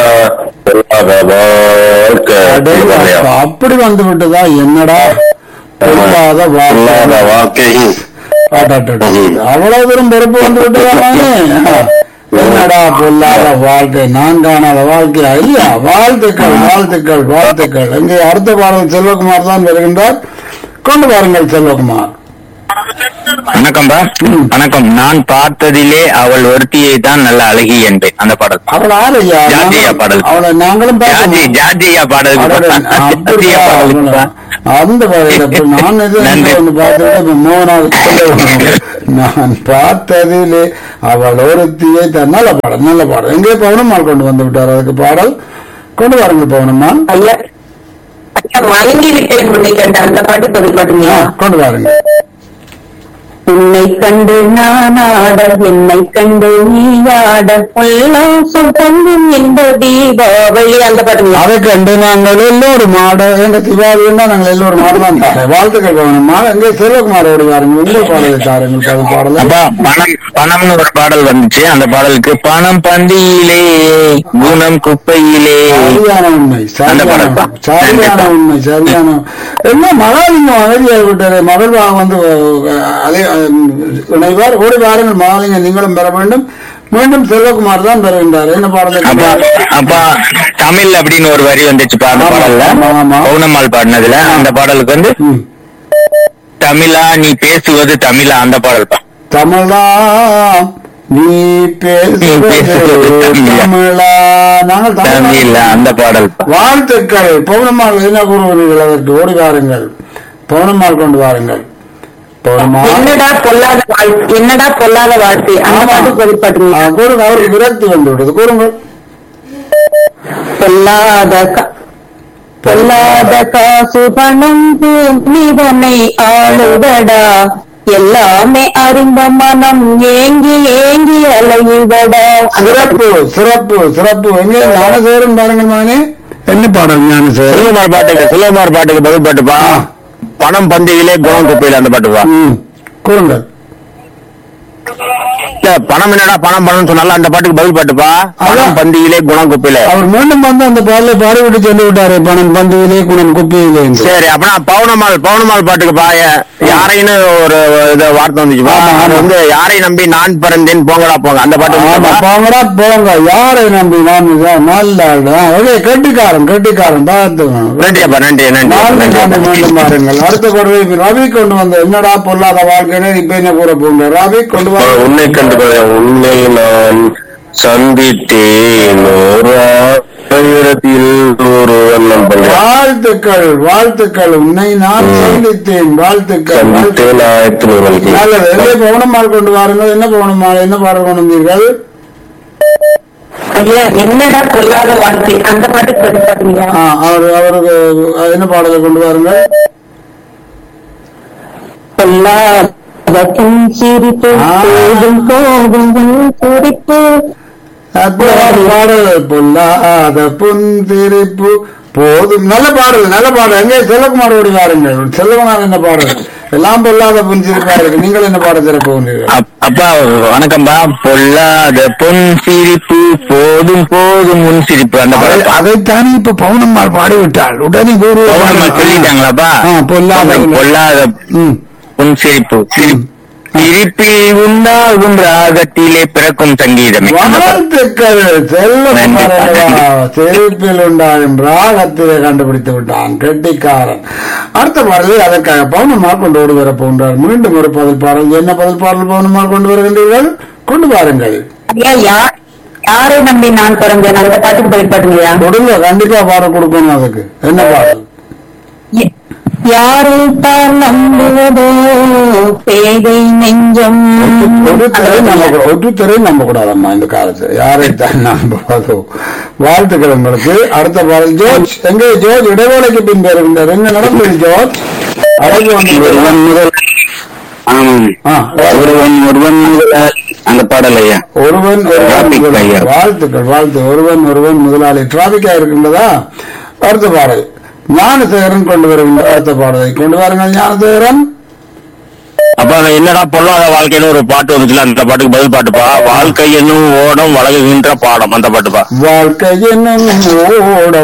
அப்படி வந்து விட்டதா? என்னடா பொல்லாத பொல்லாத வாழ்க்கை. வாழ்க்கை. அடடடட. அவ்வளவு தூரம் பொறுப்பு வந்து விட்டுறாங்க. என்னடா பொல்லாத வாழ்க்கை, நான் காணாத வாழ்க்கையா? இல்ல, வாழ்த்துக்கள் வாழ்த்துக்கள் வாழ்த்துக்கள். இங்கே அடுத்த பாடல் செல்வகுமார் தான் வருகின்றார். கொண்டு வாருங்கள் செல்வகுமார். வணக்கம்பா. வணக்கம். நான் பார்த்ததிலே அவள் ஒருத்தியை தான் நல்ல அழகி என்பேன். அந்த பாடல். அவள் ஆரையா? ஜார்ஜியா பாடல். அவளை நாங்களும் ஜார்ஜி பார்த்தோம். ஜார்ஜியா பாடல். அடடே, ஜார்ஜியா பாடலுக்குப்பா. அந்த பாடல் நான் எது நன்றி. ஒன்று பார்த்துட்டு மூணாவது நான் பார்த்ததிலே அவள் ஒருத்தியை தான். நல்ல பாடல் நல்ல பாடல். எங்கே பவுனம்மாள் கொண்டு வந்து விட்டார் அதுக்கு பாடல். கொண்டு வாருங்கள் பவுனம்மாள். ஐயா ஐயா மயங்கி விட்டேன் உன்னை கண்டு அந்த பாட்டு சொல்லி பாட்டுங்களா? கொண்டு வாருங்க. உன்னை கண்டு நானாட என்னை கண்டு நீயாட உல்லாசம் பொங்கும் இந்த தீபாவளி அந்த பாட்டுங்களா? அதை கண்டு நாங்கள் எல்லோரும் மாட எங்க தீபாவளின்னா நாங்கள் எல்லோரும் மாடதான். வாழ்த்துக்கள் பவுனம்மாள். எங்கே செல்வகுமாரோடு வாருங்கள். உங்கள் பாடலை தாருங்கள். அது பாடல அப்பா, பணம் பணம்னு ஒரு பாடல் வந்துச்சு. அந்த பாடலுக்கு பணம் பந்தியிலே குணம் குப்பையிலே. சரியான உண்மை அந்த சரியான பாடல் தான். சரியான உண்மை சரியான என்ன மகாலிங்கம் அமைதியாக விட்டாரு. மகள் வா- வந்து அஹ், அதே அஹ், இணைவார். ஓடி வாருங்கள் மகாலிங்கம், நீங்களும் பெற வேண்டும். மீண்டும் செல்வகுமார் தான் பெறுகின்றார். என்ன பாடலை அப்பா அப்பா தமிழ் அப்படின்னு ஒரு வரி வந்துச்சுப்பா அந்த ஆமா, பாடல்ல. ஆமா, ஆமா. பௌனம்மாள் பாடினதுல அந்த பாடலுக்கு வந்து ம். தமிழா நீ பேசுவது தமிழா அந்த பாடல்பா. தமிழா நீ பேசுவது பேசுவது தமிழா. தமிழா. நாங்கள் தமிழா. தமிழா அந்த பாடல்பா. வாழ்த்துக்கள் பௌர்ணமால். என்ன கூறுவீர்கள் அதற்கு? ஓடி வாருங்கள். பௌர்ணமால் கொண்டு வாருங்கள். பௌர்ணமால் என்னடா பொல்லாத வாழ்க்கை, என்னடா பொல்லாத வாழ்க்கை அந்த பாட்டு சொல்லி பாட்டுங்களா? கூறுங்க. அவருக்கு விரக்தி வந்து விட்டது. கூறுங்கள். பொல்லாத கா- பொல்லாத காசு பணம் நிதனை ஆளுதடா எல்லாமே அறிந்த மனம் ஏங்கி ஏங்கி அலையுதடா. சிறப்பு சிறப்பு சிறப்பு. எங்கே ஞானசேகரன் பாருங்கள் மகனே. என்ன பாடல் ஞானசேகரன்? செல்வகுமார் பாட்டுக்கு செல்வகுமார் பாட்டுக்கு பதில் பாட்டுப்பா. பணம் பந்தியிலே குணம் குப்பையில அந்த பாட்டுப்பா. ம். கூறுங்கள். இல்ல, பணம் என்னடா பணம் பணம் சொன்னால அந்த பாட்டுக்கு பதில் பாட்டுப்பா. பணம் பந்தியிலே குணம் குப்பையில. அவர் மீண்டும் வந்து அந்த பாடலை பாடிவிட்டு சொல்லி விட்டாரு. பணம் பந்துவிலே குணம் குப்பியிலே என்று. சரி, அப்படின்னா பவுனம்மாள் பவுனம்மாள் பாட்டுக்குப்பா. யா- யாரைன்னு ஒரு இது வார்த்தை வந்துச்சுப்பா. ஆமா, ஆமா. அது வந்து யாரை நம்பி நான் பிறந்தேன் போங்கடா போங்க அந்த பாட்டு ஆமா, வந்துச்சுப்பா. போங்கடா போங்க. யாரை நம்பி நான் இதான் நல்ல ஆளு. ஆ, ஒரே கெட்டிக்காரன் கெட்டிக்காரன் பார்த்து நன்றிப்பா நன்றி நன்றி நான்கு நன்றி நான்கு மீண்டும் பாருங்கள். அடுத்த குரலை ரவி கொண்டு வந்த என்னடா பொல்லாத வாழ்க்கைன்னு இப்ப என்ன கூற போங்க. ரவி கொண்டு வா. உன்னை கண்டு உன்னை நான் சந்தித்தேன் ஓர் ஆயிரத்தில் ஒரு வண்ணம் பண்ண வாழ்த்துக்கள் வாழ்த்துக்கள். உன்னை நான் சந்தித்தேன். வாழ்த்துக்கள் வாழ்த்துக்கள். சந்தித்தேன் ஆயிரத்தி நூறு நல்லது. எங்கே பவுனம்மாள் கொண்டு வாருங்கள். என்ன பவுனம்மாள் என்ன பாடல் கொண்டு வந்தீர்கள்? ஐயா என்னடா பொல்லாத வாழ்க்கை அந்த பாட்டு சொல்லி பாட்டுங்களா? ஆ, அவர் அவருக்கு என்ன பாடலை கொண்டு வாருங்கள். பொல்லாத புன் சிரிப்பு ஆ. போதும் போதும் உன் சிரிப்பு. அற்புதமான பாடல். பொல்லாத புன்சிரிப்பு போதும். நல்ல பாடல் நல்ல பாடல். எங்கே செல்வகுமார் ஓடி வாருங்கள். செல்வகுமார் என்ன பாடல்? எல்லாம் பொல்லாத புன்சிரிப்பா இருக்கு. நீங்கள் என்ன பாட சிறப்பு கொண்டீர்கள்? அப்- அப்பா வணக்கம்பா. பொல்லாத பொன் சிரிப்பு போதும் போதும் உன் சிரிப்பு அந்த அதை- பாடல். அதைத்தானே இப்ப பவுனம்மாள் பாடிவிட்டாள். உடனே பௌர்ணமாள் சொல்லிட்டாங்களாப்பா? ஆ, பொல்லாத பொல்லாத ம். உன் சிரிப்பு சிரிப்பு சிரிப்பில் உண்டாகும் ராகத்திலே பிறக்கும் சங்கீதமே. வாழ்த்துக்கள் செல்வகுமார் அல்லவா? செழிப்பில் உண்டாகும் ராகத்திலே கண்டுபிடித்து விட்டான் கெட்டிக்காரன். அடுத்த பாடலில் அதற்காக பவுனம்மாள் கொண்டு ஓடி வர போன்றார். மீண்டும் ஒரு பதில் பாடல். என்ன பதில் பாடல் பவுனம்மாள் கொண்டு வருகின்றீர்கள்? கொண்டு வாருங்கள். ஐயா யா- யாரை நம்பி நான் பிறந்தேன் அந்த பாட்டுக்கு பதில் பாட்டுங்களா? கொடுங்க. கண்டிப்பா பாடம் கொடுக்கணும். அதுக்கு என்ன பாடல்? ய- யாரை தான் நம்புவதோ பேதை நெஞ்சம். ஒரு திரை நம்ப ஒரு திரை நம்ப கூடாதம்மா இந்த காலத்துல. யாரைத்தான் நம்புவதோ. வாழ்த்துக்கள் உங்களுக்கு. அடுத்த பாடல் ஜோர்ஜ். எங்கே ஜோர்ஜ் இடைவேளைக்கு பின் வருகின்றார். என்ன நடந்தது ஜோர்ஜ்? அழகு வந்து ஒருவன் முதல் ஆமாம் ஆ, ஒருவன் ஒருவன் முதல் அந்த பாடல் ஐயா. ஒருவன் ஒருவன் டிராபிக் முதலாளி. ஐயா. வாழ்த்துக்கள் வாழ்த்து. ஒருவன் ஒருவன் முதலாளி. டிராபிக்கா இருக்கின்றதா? அடுத்த பாடல் ஞானசேகரன் கொண்டு வருகின்ற அடுத்த பாடலை கொண்டு வாருங்கள். ஞானசேகரன். அப்ப அந்த என்னடா பொல்லாத வாழ்க்கைன்னு ஒரு பாட்டு வந்துச்சுல அந்த பாட்டுக்கு பதில் பாட்டுப்பா. வாழ்க்கை என்னும் ஓடம் வழங்குகின்ற பாடம் அந்த பாட்டுப்பா. வாழ்க்கை என்னும் ஓடம்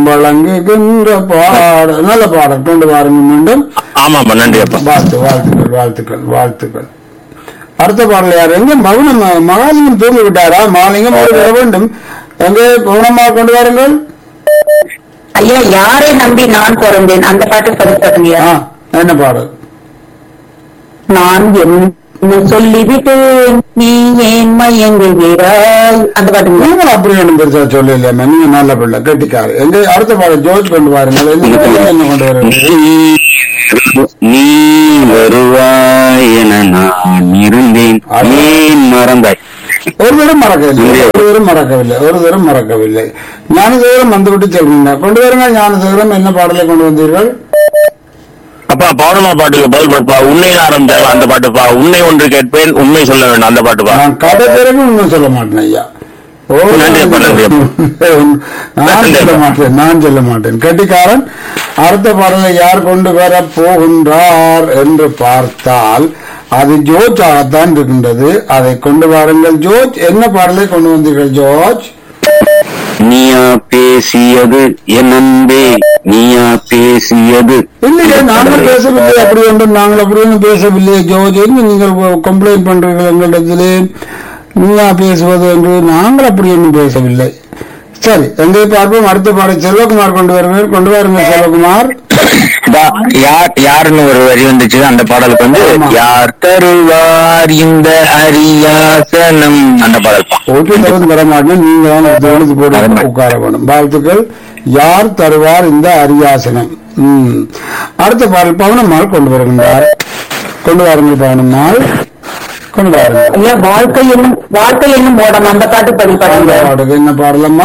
வழங்குகின்ற பாடல் நல்ல பாடல் கொண்டு வாருங்க மீண்டும். ஆமாப்பா, நன்றி அப்பா. வாழ்த்து வாழ்த்துக்கள் வாழ்த்துக்கள் வாழ்த்துக்கள். அடுத்த பாடல் யார்? எங்க மகுனம் மகாலிங்கம் தூங்கி விட்டாரா? மகாலிங்கம் ஓடி வர வேண்டும். எங்கே கவனமாக கொண்டு வாருங்கள். ஐயா, யாரை நம்பி நான் பிறந்தேன் அந்த பாட்டு படிப்பாருங்க. ஆ, என்ன பாடல்? நான் என்ன சொல்லிவிட்டேன் நீ ஏன் மயங்குகிறாய் அந்த பாட்டு. நீங்கள் அப்படி ஒன்றும் பெருசா சொல்ல இல்லையா? நீங்க நல்ல பிள்ளை கெட்டிக்காரு. எங்க அடுத்த பாடல் ஜோர்ஜ் கொண்டு வாருங்கள். என்ன கொண்டு வாருங்கள்? நீ வருவாய் என நான் இருந்தேன், ஏன் மறந்தாய்? ஒரு தரம் மறக்கவில்லை, ஒரு தரம் மறக்கவில்லை, ஒரு தரம் மறக்கவில்லை. ஞானசேகரம் வந்துவிட்டு சொல்றீங்க. கொண்டு வருங்க ஞானசேகரம். என்ன பாடலை கொண்டு வந்தீர்கள்? அப்பா, பௌர்ணமா பாட்டுக்கு பதில் பாட்டுப்பா. உன்னை ஆரம் தேவை அந்த பாட்டுப்பா. உன்னை ஒன்று கேட்பேன், உண்மை சொல்ல வேண்டும் அந்த பாட்டுப்பா. நான் கதை பிறகு இன்னும் சொல்ல மாட்டேன் ஐயா. ஓ, நன்றி அப்பா, நன்றி அப்பா. நான் சொல்ல மாட்டேன், நான் சொல்ல மாட்டேன். கெட்டிக்காரன். அடுத்த பாடலை யார் கொண்டு வர போகின்றார் என்று பார்த்தால் அது ஜோர்ஜாகத்தான் இருக்கின்றது. அதை கொண்டு வாருங்கள் ஜோர்ஜ். என்ன பாடலை கொண்டு வந்தீர்கள் ஜோர்ஜ்? நீயா பேசியது என் அன்பே, நீயா பேசியது. இல்லையே, நாங்கள் பேசவில்லை. அப்படி ஒன்றும் நாங்கள் அப்படி ஒன்றும் பேசவில்லையே ஜோர்ஜ். எங்க நீங்கள் கம்ப்ளைண்ட் பண்றீர்கள் எங்களிடத்திலே நீயா பேசுவது என்று? நாங்கள் அப்படி ஒன்றும் பேசவில்லை. சரி, எங்கே பார்ப்போம். அடுத்த பாடல் செல்வகுமார் கொண்டு வருவேன். கொண்டு வாருங்க செல்வகுமார். யார் யாருன்னு ஒரு வரி வந்துச்சு அந்த பாடலுக்கு வந்து யார் தருவார் இந்த அரியாசனம் அந்த பாடல். ஓகே, தகுந்து வர மாட்டேன். நீங்க தான் எழுதி போட்டு உட்கார வேணும். வாழ்த்துக்கள். யார் தருவார் இந்த அரியாசனம். உம் அடுத்த பாடல் பவனம்மாள் கொண்டு வருகின்றார். கொண்டு வாருங்கள் பவனம்மாள், கொண்டு வாருங்கள். ஐயா, வாழ்க்கை என்னும் வாழ்க்கை என்னும் ஓடம் அந்த பாட்டு படிப்பாருங்க. பாடுங்க. என்ன பாடலம்மா?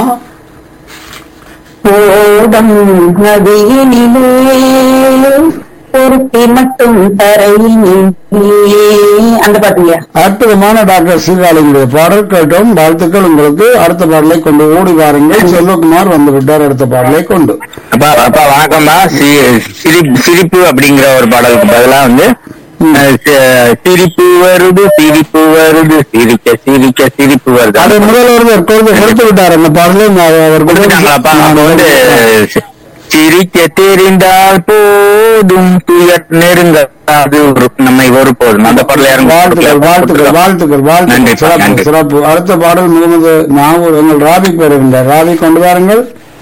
ஓடம் நதியினிலே பொருத்தி மட்டும் தரையினிலே அந்த பாட்டுங்க. அற்புதமான டாக்டர் சீகாலிங்களுடைய பாடல் கேட்டோம். வாழ்த்துக்கள் உங்களுக்கு. அடுத்த பாடலை கொண்டு ஓடி வாருங்கள். செல்வகுமார் வந்து விட்டார் அடுத்த பாடலை கொண்டு. அப்பா அப்பா வணக்கம்ப்பா. சிரிப்பு சிரிப்பு அப்படிங்கிற ஒரு பாடலுக்கு பதிலா வந்து சிரிப்பு வருது சிரிப்பு வருது சிரிக்க சிரிக்க சிரிப்பு வருது. அது முதல்வர் கொஞ்சம் கொடுத்து விட்டார் அந்த பாடலை. அவர் கொடுத்துட்டாங்களாப்பா. நம்ம வந்து சிரிக்க தெரிந்தால் போதும் துயர் நெருங்க அது நம்மை ஒரு போதும் அந்த பாடல. வாழ்த்துக்கள் வாழ்த்துக்கள் வாழ்த்துக்கள் வாழ்த்துக்கள். சிறப்பு சிறப்பு. அடுத்த பாடல் முகமது நாகூர் எங்கள் ராபிக் வருகின்றார். ராபி கொண்டு வாருங்கள்.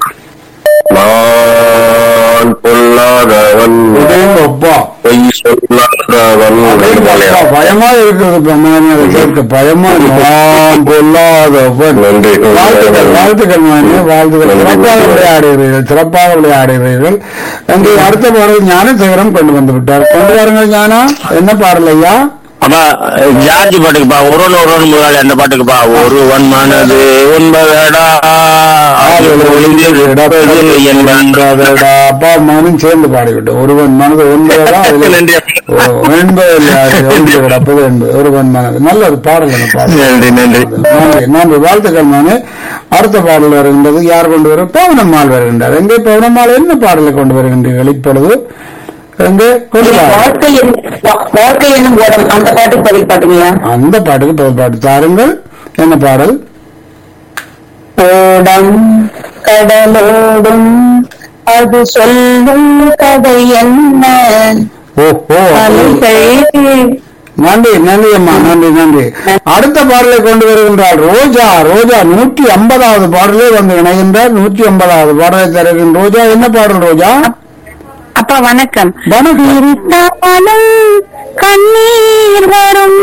நான் பொல்லாதவன், பொய் சொல்லாதவன். பயமா இருக்கிறது கேட்க பயமா. நான் பொல்லாதவன். வாழ்த்துக்கள் வாழ்த்துக்கள் மாணி வாழ்த்துக்கள். சிறப்பாக விளையாடுகிறீர்கள், சிறப்பாக விளையாடுகிறீர்கள். அங்கே அடுத்த பாடல் ஞானசேகரம் கொண்டு வந்து விட்டார். கொண்டு வாருங்கள் ஞானா. என்ன பாடல் ஐயா? அப்பா, ஜார்ஜ் பாட்டுக்குப்பா. ஒருவன் ஒருவன் முதலாளி அந்த பாட்டுக்குப்பா. ஒருவன் மனது ஒன்பதடா அப்பா மகனும் சேர்ந்து பாடிவிட்டோம். ஒருவன் மனது ஒன்பதடா எண்பது என்பது ஒருவன் மனது. நல்ல ஒரு பாடல். நன்றி நன்றி நன்றி. வாழ்த்துக்கள் மானு. அடுத்த பாடல் வருகின்றது. யார் கொண்டு வரும்? பவுனம்மாள் வருகின்றார். எங்கே பவுனம்மாள் என்ன பாடலை கொண்டு வருகின்றீர்கள் இப்பொழுது? வாழ்க்கை என்னும் ஓடம் அந்த பாட்டுக்கு பதில் பாட்டுங்க. அந்த பாட்டுக்கு பதில் பாட்டு தாருங்கள். என்ன பாடல்? ஓடம் கடலோடும் அது சொல்லும் கதை என்ன. ஓஹோ, நன்றி நன்றி அம்மா, நன்றி நன்றி. அடுத்த பாடலை கொண்டு வருகின்றார் ரோஜா. ரோஜா நூற்றி ஐம்பதாவது பாடலே வந்து இணைகின்றார். நூற்றி ஐம்பதாவது பாடலை தருகின்ற ரோஜா. என்ன பாடல் ரோஜா? அப்பா வணக்கம். சிரித்தாலும் கண்ணீர் வரும்,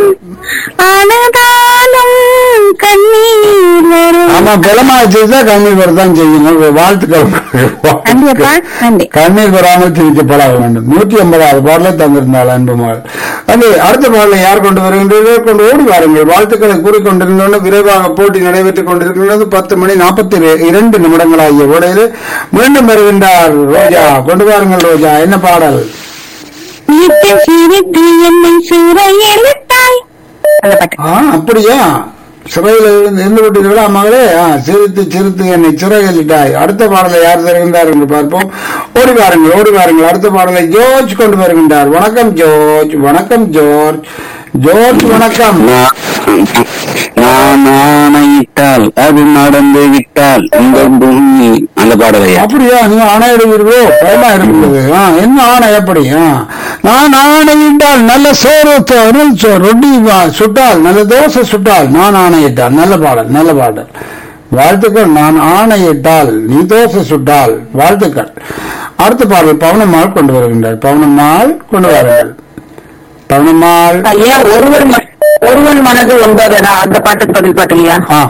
அழுதாலும் கண்ணீர் வரும். ஆமா, பலமாச்சுதான் கண்ணீர் வரதான் செய்யணும். வாழ்த்துக்கள். கண்ணீர் வராமல் சிரிக்க பழக வேண்டும். நூற்றி ஐம்பதாவது பாடலை தந்திருந்தாள் அன்புமாள். அது அடுத்த பாடலை யார் கொண்டு வருகின்றீர்கள்? கொண்டு ஓடி வாருங்கள். வாழ்த்துக்களை கூறிக்கொண்டிருந்தோம். விரைவாக போட்டி நடைபெற்றுக் கொண்டிருக்கின்றது. பத்து மணி நாற்பத்தி இரண்டு நிமிடங்கள் ஆகிய ஓடையில் மீண்டும் வருகின்றார் ரோஜா. கொண்டு வாருங்கள் ரோஜா. என்ன பாடல்? அப்படியா? சிறையில் இருந்து விட்டீர்களா மகளே? சிரித்து சிரித்து என்னை சிறையிட்டாய். அடுத்த பாடலை யார் தருகின்றார் என்று பார்ப்போம். ஓடி வாருங்கள் ஓடி வாருங்கள். அடுத்த பாடலை ஜோர்ஜ் கொண்டு வருகின்றார். வணக்கம் ஜோர்ஜ். வணக்கம் ஜோர்ஜ். ஜோர்ஜ் வணக்கம். நான் ஆணையிட்டால் அது நடந்து விட்டால் இந்த பூமி அந்த பாடலையா? அப்படியா நீங்க ஆணையிடுவீர்களோ பயமா இருக்கிறது. ஆ, என்ன ஆணை எப்படி? ஆ, நான் ஆணையிட்டால் நல்ல சோறு நெல் சோறு ரொட்டி வா- சுட்டால் நல்ல தோசை சுட்டால் நான் ஆணையிட்டால். நல்ல பாடல் நல்ல பாடல் வாழ்த்துக்கள். நான் ஆணையிட்டால் நீ தோசை சுட்டால் வாழ்த்துக்கள். அடுத்த பாடல் பவனம்மாள் கொண்டு வருகின்றார். பவனம்மாள் கொண்டு வாருங்கள். பவனம்மாள். ஐயா ஒருவர் ம- ஒருவன் மனது ஒன்பதடா அந்த பாட்டுக்கு பதில் பாட்டுலையா? ஆ,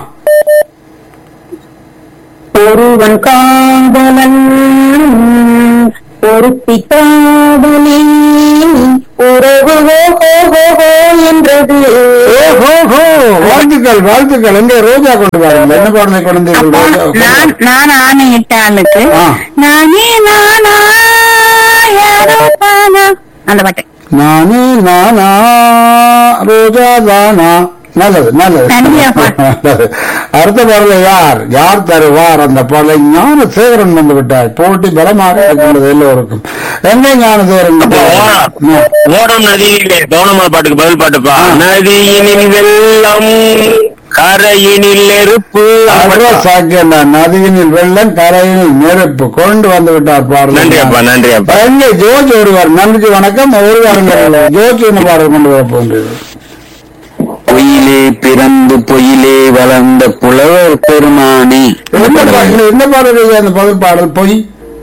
ஒருவன் காதலன் ஒருத்தி காதலி உறவு என்றது. ஓஹோ, வாழ்த்துக்கள் வாழ்த்துக்கள். எங்க ரோஜா கொண்டு வாருங்கள். என்ன பாடலை கொண்டு அப்பா, வந்தீர்கள்? நான் நான் ஆணையிட்ட ஆளுக்கு ஆ. நானே நானா யாரோ தானா அந்த பாட்டு. நானே நானா ரோஜா தானா. நல்லது நல்லது. நன்றியாப்பா. நல்லது. அடுத்த பாடலை யார் யார் தருவார்? அந்த பாடலை ஞானசேகரன் வந்து விட்டார். போட்டி பலமாக இருக்கின்றது எல்லோருக்கும். எங்க ஞானசேகரன்? ஓடம் நதியிலே கவனமான பாட்டுக்கு பதில் பாட்டுப்பா. நதியினில் வெள்ளம் கரையினில் நெருப்பு. சாக்கியம் நதியினில் வெள்ளம் கரையினில் நெருப்பு கொண்டு வந்து விட்டார் பாடல். நன்றி அப்பா நன்றி அப்பா. எங்கே ஜோஜ் ஒருவர்? நன்றி வணக்கம். ஒரு வாருங்கள். ஜோஜ் என்ன பாடல் கொண்டு வர போன்றது? பொயிலே பிறந்து பொயிலே வளர்ந்த புலவர் பெருமானே. என்ன பாடல்? என்ன பாடல்? அந்த பதில் பாடல் பொய்.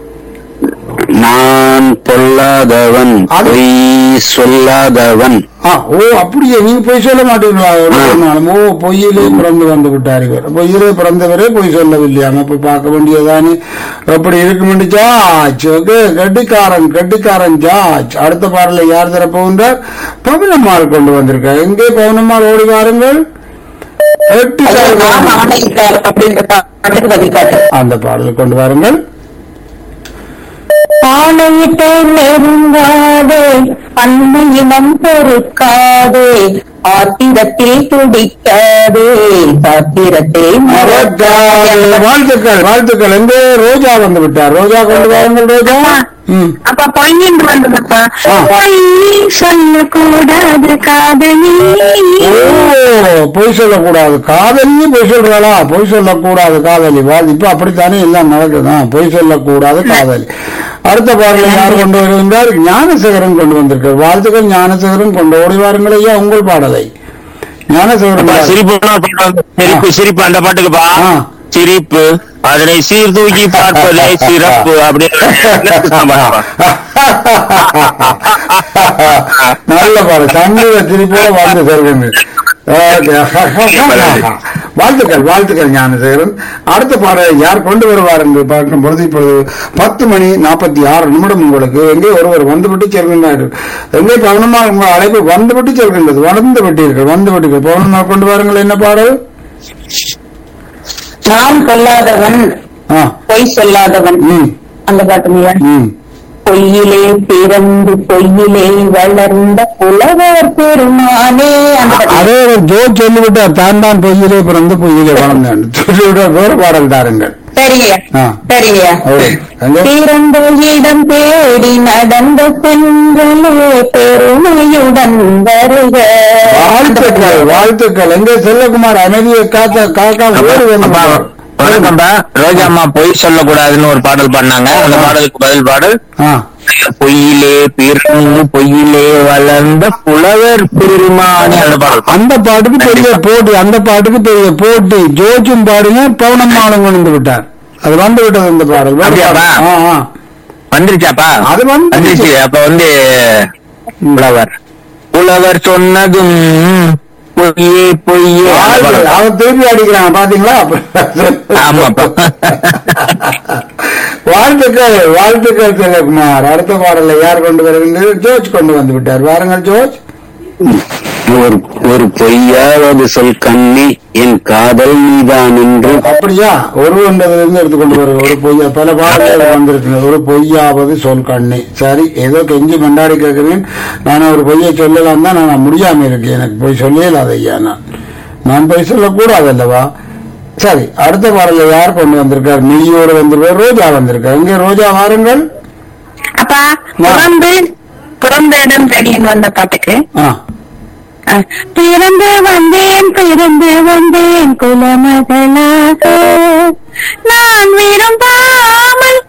நான் பொல்லாதவன் அது- பொய் சொல்லாதவன். ஆ, ஓ அப்படியே நீங்க பொய் சொல்ல மாட்டீங்களா? ஓ, பொய்யிலே பிறந்து வந்து விட்டார் இவர். பொய்யிலே பிறந்தவரே பொய் சொல்லவில்லையாங்க. போய் பார்க்க வேண்டியதானே எப்படி இருக்கும். ஜாச் கட்டிக்காரன் கட்டிக்காரன் ஜாச். அடுத்த பாடலை யார் தரப்போகின்றார்? பவனம்மாள் கொண்டு வந்திருக்கார். எங்கே பவனம்மாள்? ஓடி வாருங்கள். கட்டிக்காரன். நான் ஆணையிட்டார் அப்படின்ற பாட்டுக்கு பதில் பாட்டு. அந்த பாடலை கொண்டு வாருங்கள். ஆணையிட்டே நெருங்காதே பன்மையினம் பொறுக்காதே ஆத்திரத்தில் துடிக்காதே சாத்திரத்தை மறக்காதே. வாழ்த்துக்கள் வாழ்த்துக்கள். எங்கே ரோஜா வந்து விட்டார். ரோஜா கொண்டு வாருங்கள். ரோஜா. ம். அப்ப பொய்யின் வந்ததுப்பா. ஆ. பொய் சொல்லக்கூடாது காதலி. ஓ, பொய் சொல்லக்கூடாது காதலி. பொய் சொல்றாளா? பொய் சொல்லக்கூடாது காதலி. வாழ் இப்ப அப்படித்தானே எல்லாம் நடக்குதான். பொய் சொல்லக்கூடாது காதலி. அடுத்த பாடலை யார் கொண்டு வருகின்றார்? ஞானசேகரன் கொண்டு வந்திருக்கார். வாழ்த்துக்கள் ஞானசேகரன் கொண்டு ஓடி வாருங்கள் ஐயா உங்கள் பாடலை. ஞானசேகரன் அப்பா, சிரிப்பு சிரிப்பு சிரிப்பு அந்த பாட்டுக்குப்பா. ஆ. சிரிப்பு அதனை சீர்தூக்கி பார்ப்பதே சிறப்பு அப்படின்னு. நல்ல பாடல். சங்கீத சிரிப்போட வாழ்ந்து செல்வீங்க. வாழ்த்துக்கள் வாழ்த்துக்கள் ஞானசேகரன். அடுத்த பாடலை யார் கொண்டு வருவார் என்று பார்க்கும் பொழுது இப்பொழுது பத்து மணி நாற்பத்தி ஆறு நிமிடம். உங்களுக்கு எங்கே ஒருவர் வந்துவிட்டு செல்கின்றார். எங்கே பவனமா உங்கள் அழைப்பு வந்துவிட்டு செல்கின்றது. வந்து விட்டீர்கள் வந்து விட்டீர்கள். பவனமா கொண்டு வாருங்கள். என்ன பாடல்? நான் சொல்லாதவன் ஆ, பொய் சொல்லாதவன் ம், அந்த பாட்டு. ம். பொய்யிலே பிறந்து பொய்யிலே வளர்ந்த புலவர் பெருமானே அந்த பாட்டு. அதே ஒரு ஜோ சொல்லிவிட்டார். தான் தான் பொய்யிலே பிறந்து பொய்யிலே வளர்ந்தேன் சொல்லிவிட்டார். வேறு பாடல் தாருங்கள். சரிங்கய்யா ஆ. சரிங்கய்யா. ஓ, எங்கே? பிறந்த இடம் தேடி நடந்த பெண்களே பெருமையுடன் வருக. வாழ்த்துக்கள் வாழ்த்துக்கள். எங்கே செல்லகுமார்? அமைதியை காக்க காக்கா வேறு வேண்டும். அப்பா, வணக்கம்ப்பா. ரோஜா அம்மா பொய் சொல்லக்கூடாதுன்னு ஒரு பாடல் பண்ணாங்க. அந்த பாடலுக்கு பதில் பாடல் ஆ, பொய்யிலே பிறந்து பொய்யிலே வளர்ந்த புலவர் பெருமானே அந்த பாடல். அந்த பாட்டுக்கு பெரிய போட்டி. அந்த பாட்டுக்கு பெரிய போட்டி. ஜோஜும் பாடின பவுனம்மாளும் கொண்டு விட்டார். அது வந்து விட்டது அந்த பாடல். வேறு அப்படியாப்பா? பாடல். ஆ, ஆ. வந்துருச்சாப்பா? அது வந்துருச்சு. வந்துருச்சு. அப்ப வந்து புலவர் புலவர் சொன்னதும் பொய்யே பொய்யே அந்த பாடல். அவன் திருப்பி அடிக்கிறான் பாத்தீங்களா? ஆமாப்பா. வாழ்த்துக்கள் வாழ்த்துக்கள் செல்லகுமார். அடுத்த பாடலை யார் கொண்டு வருகின்றது? ஜோர்ஜ் கொண்டு வந்து விட்டார். வாருங்கள் ஜோர்ஜ். ஒரு ஒரு பொய்யாவது சொல் கண்ணே என் காதல் நீதான் என்று. அப்படியா? ஒரு ஒன்றதிலிருந்து எடுத்துக்கொண்டு வருங்க. ஒரு பொய்யா பல பாடல்கள் வந்திருக்கிறது. ஒரு பொய்யாவது சொல் கண்ணே. சரி, ஏதோ கெஞ்சி மண்டாடி கேட்கிறேன். நான் ஒரு பொய்யை சொல்லலாம் தான் நான் முடியாம இருக்கேன். எனக்கு பொய் சொல்லலாத ஐயா. நான் நான் பொய் சொல்லக்கூடாது அல்லவா? சரி, அடுத்த பாடலை யார் கொண்டு வந்திருக்கார்? மில்லியோடு வந்திருக்கார். ரோஜா வந்திருக்கார். இங்கே ரோஜா வாருங்கள். அப்பா பிறந்து பிறந்த இடம் தேடின்னு வந்த பாட்டுக்கு. ஆ, பிறந்து வந்தேன் பிறந்து வந்தேன் குலமகளாக நான் விரும்பாமல்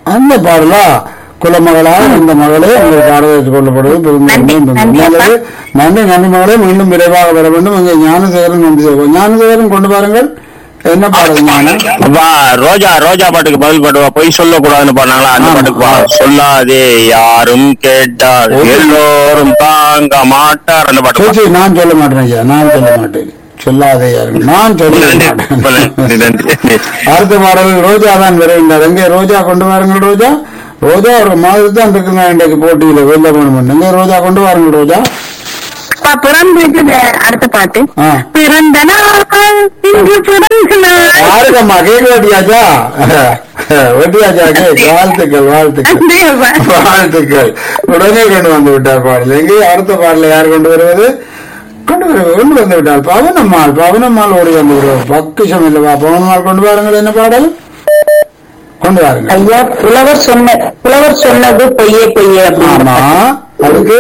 அந்த பாடலா குலமகளாக இந்த மகளே உங்களுக்கு ஆரோக்கியத்துக் கொள்ளப்படுவது பெருமை. நன்றி நன்றி மகளே, மீண்டும் விரைவாக வர வேண்டும். இங்கே ஞானசேகரன் நன்றி செய்வோம். ஞானசேகரன் கொண்டு பாருங்கள். என்ன பாடல் ஞானம்? அப்பா ரோஜா ரோஜா பாட்டுக்கு பதில் பாட்டுவா. பொய் சொல்ல கூடாதுன்னு பண்ணாங்களா அந்த பாட்டுக்கு பா. சொல்லாதே யாரும் கேட்டால் எல்லோரும் தாங்க மாட்டார் அந்த பாட்டு. சரி சரி, நான் சொல்ல மாட்டேன் ஐயா, நான் சொல்ல மாட்டேன். சொல்லாதே யாரும், நான் சொல்ல மாட்டேன். அடுத்த பாடல் ரோஜா தான் விரைந்தார். எங்கே ரோஜா கொண்டு வாருங்கள். ரோஜா ரோஜா ஒரு மாதிரி தான் இருக்குங்க இன்றைக்கு போட்டியில வெளில போகணும். எங்க ரோஜா கொண்டு வாருங்கள். ரோஜா பிறந்து அடுத்த பாட்டு பிறந்த நாள் இன்று பிறந்த நாள். யாருக்கம்மா கேக் வெட்டியாச்சா? வெட்டியாச்சா கேக்? வாழ்த்துக்கள் வாழ்த்துக்கள் வாழ்த்துக்கள். உடனே கொண்டு வந்து விட்டார் பாடல். எங்கே அடுத்த பாடல யார் கொண்டு வருவது? கொண்டு வருவது கொண்டு வந்து விட்டார் பவனம்மாள். பவனம்மாள் ஓடி வந்து விடுவார். பக்குஷம் இல்லவா? பவனம்மாள் கொண்டு வாருங்கள். என்ன பாடல் கொண்டு வாருங்கள். ஐயா புலவர் சொன்ன புலவர் சொன்னது பொய்யே பொய்யே. ஆமா, அதுக்கு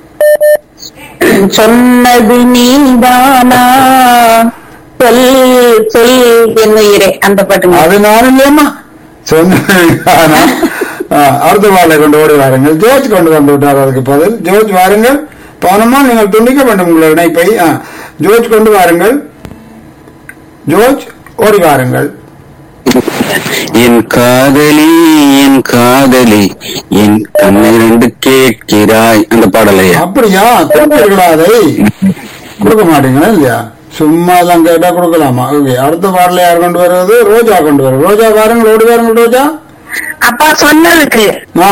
சொன்னது நீதானா சொல் சொல் என்னுயிரே அந்த பாட்டு. அது நான் இல்லையம்மா சொன்ன. அடுத்த பாடலை கொண்டு ஓடி வாருங்கள். ஜோர்ஜ் கொண்டு வந்து விட்டார். அதுக்கு பதில் ஜோர்ஜ் வாருங்கள். பவனம்மா நீங்கள் துண்டிக்க வேண்டும் உங்களுடைய இணைப்பை. ஜோர்ஜ் கொண்டு வாருங்கள். ஜோர்ஜ் ஓடி வாருங்கள். என் காதலி என் காதலி என் கண்ணை ரெண்டு கேட்கிறாய் அந்த பாடலையா? அப்படியா? கொடுப்பீர்களா? அதை கொடுக்க மாட்டீங்களா? இல்லையா? சும்மா எல்லாம் கேட்டா கொடுக்கலாமா? ஓகே, அடுத்த பாடல யார் கொண்டு வருவது? ரோஜா கொண்டு வரும். ரோஜா வாருங்கள், ஓடி வாருங்கள். ரோஜா அப்பா சொன்னதுக்கு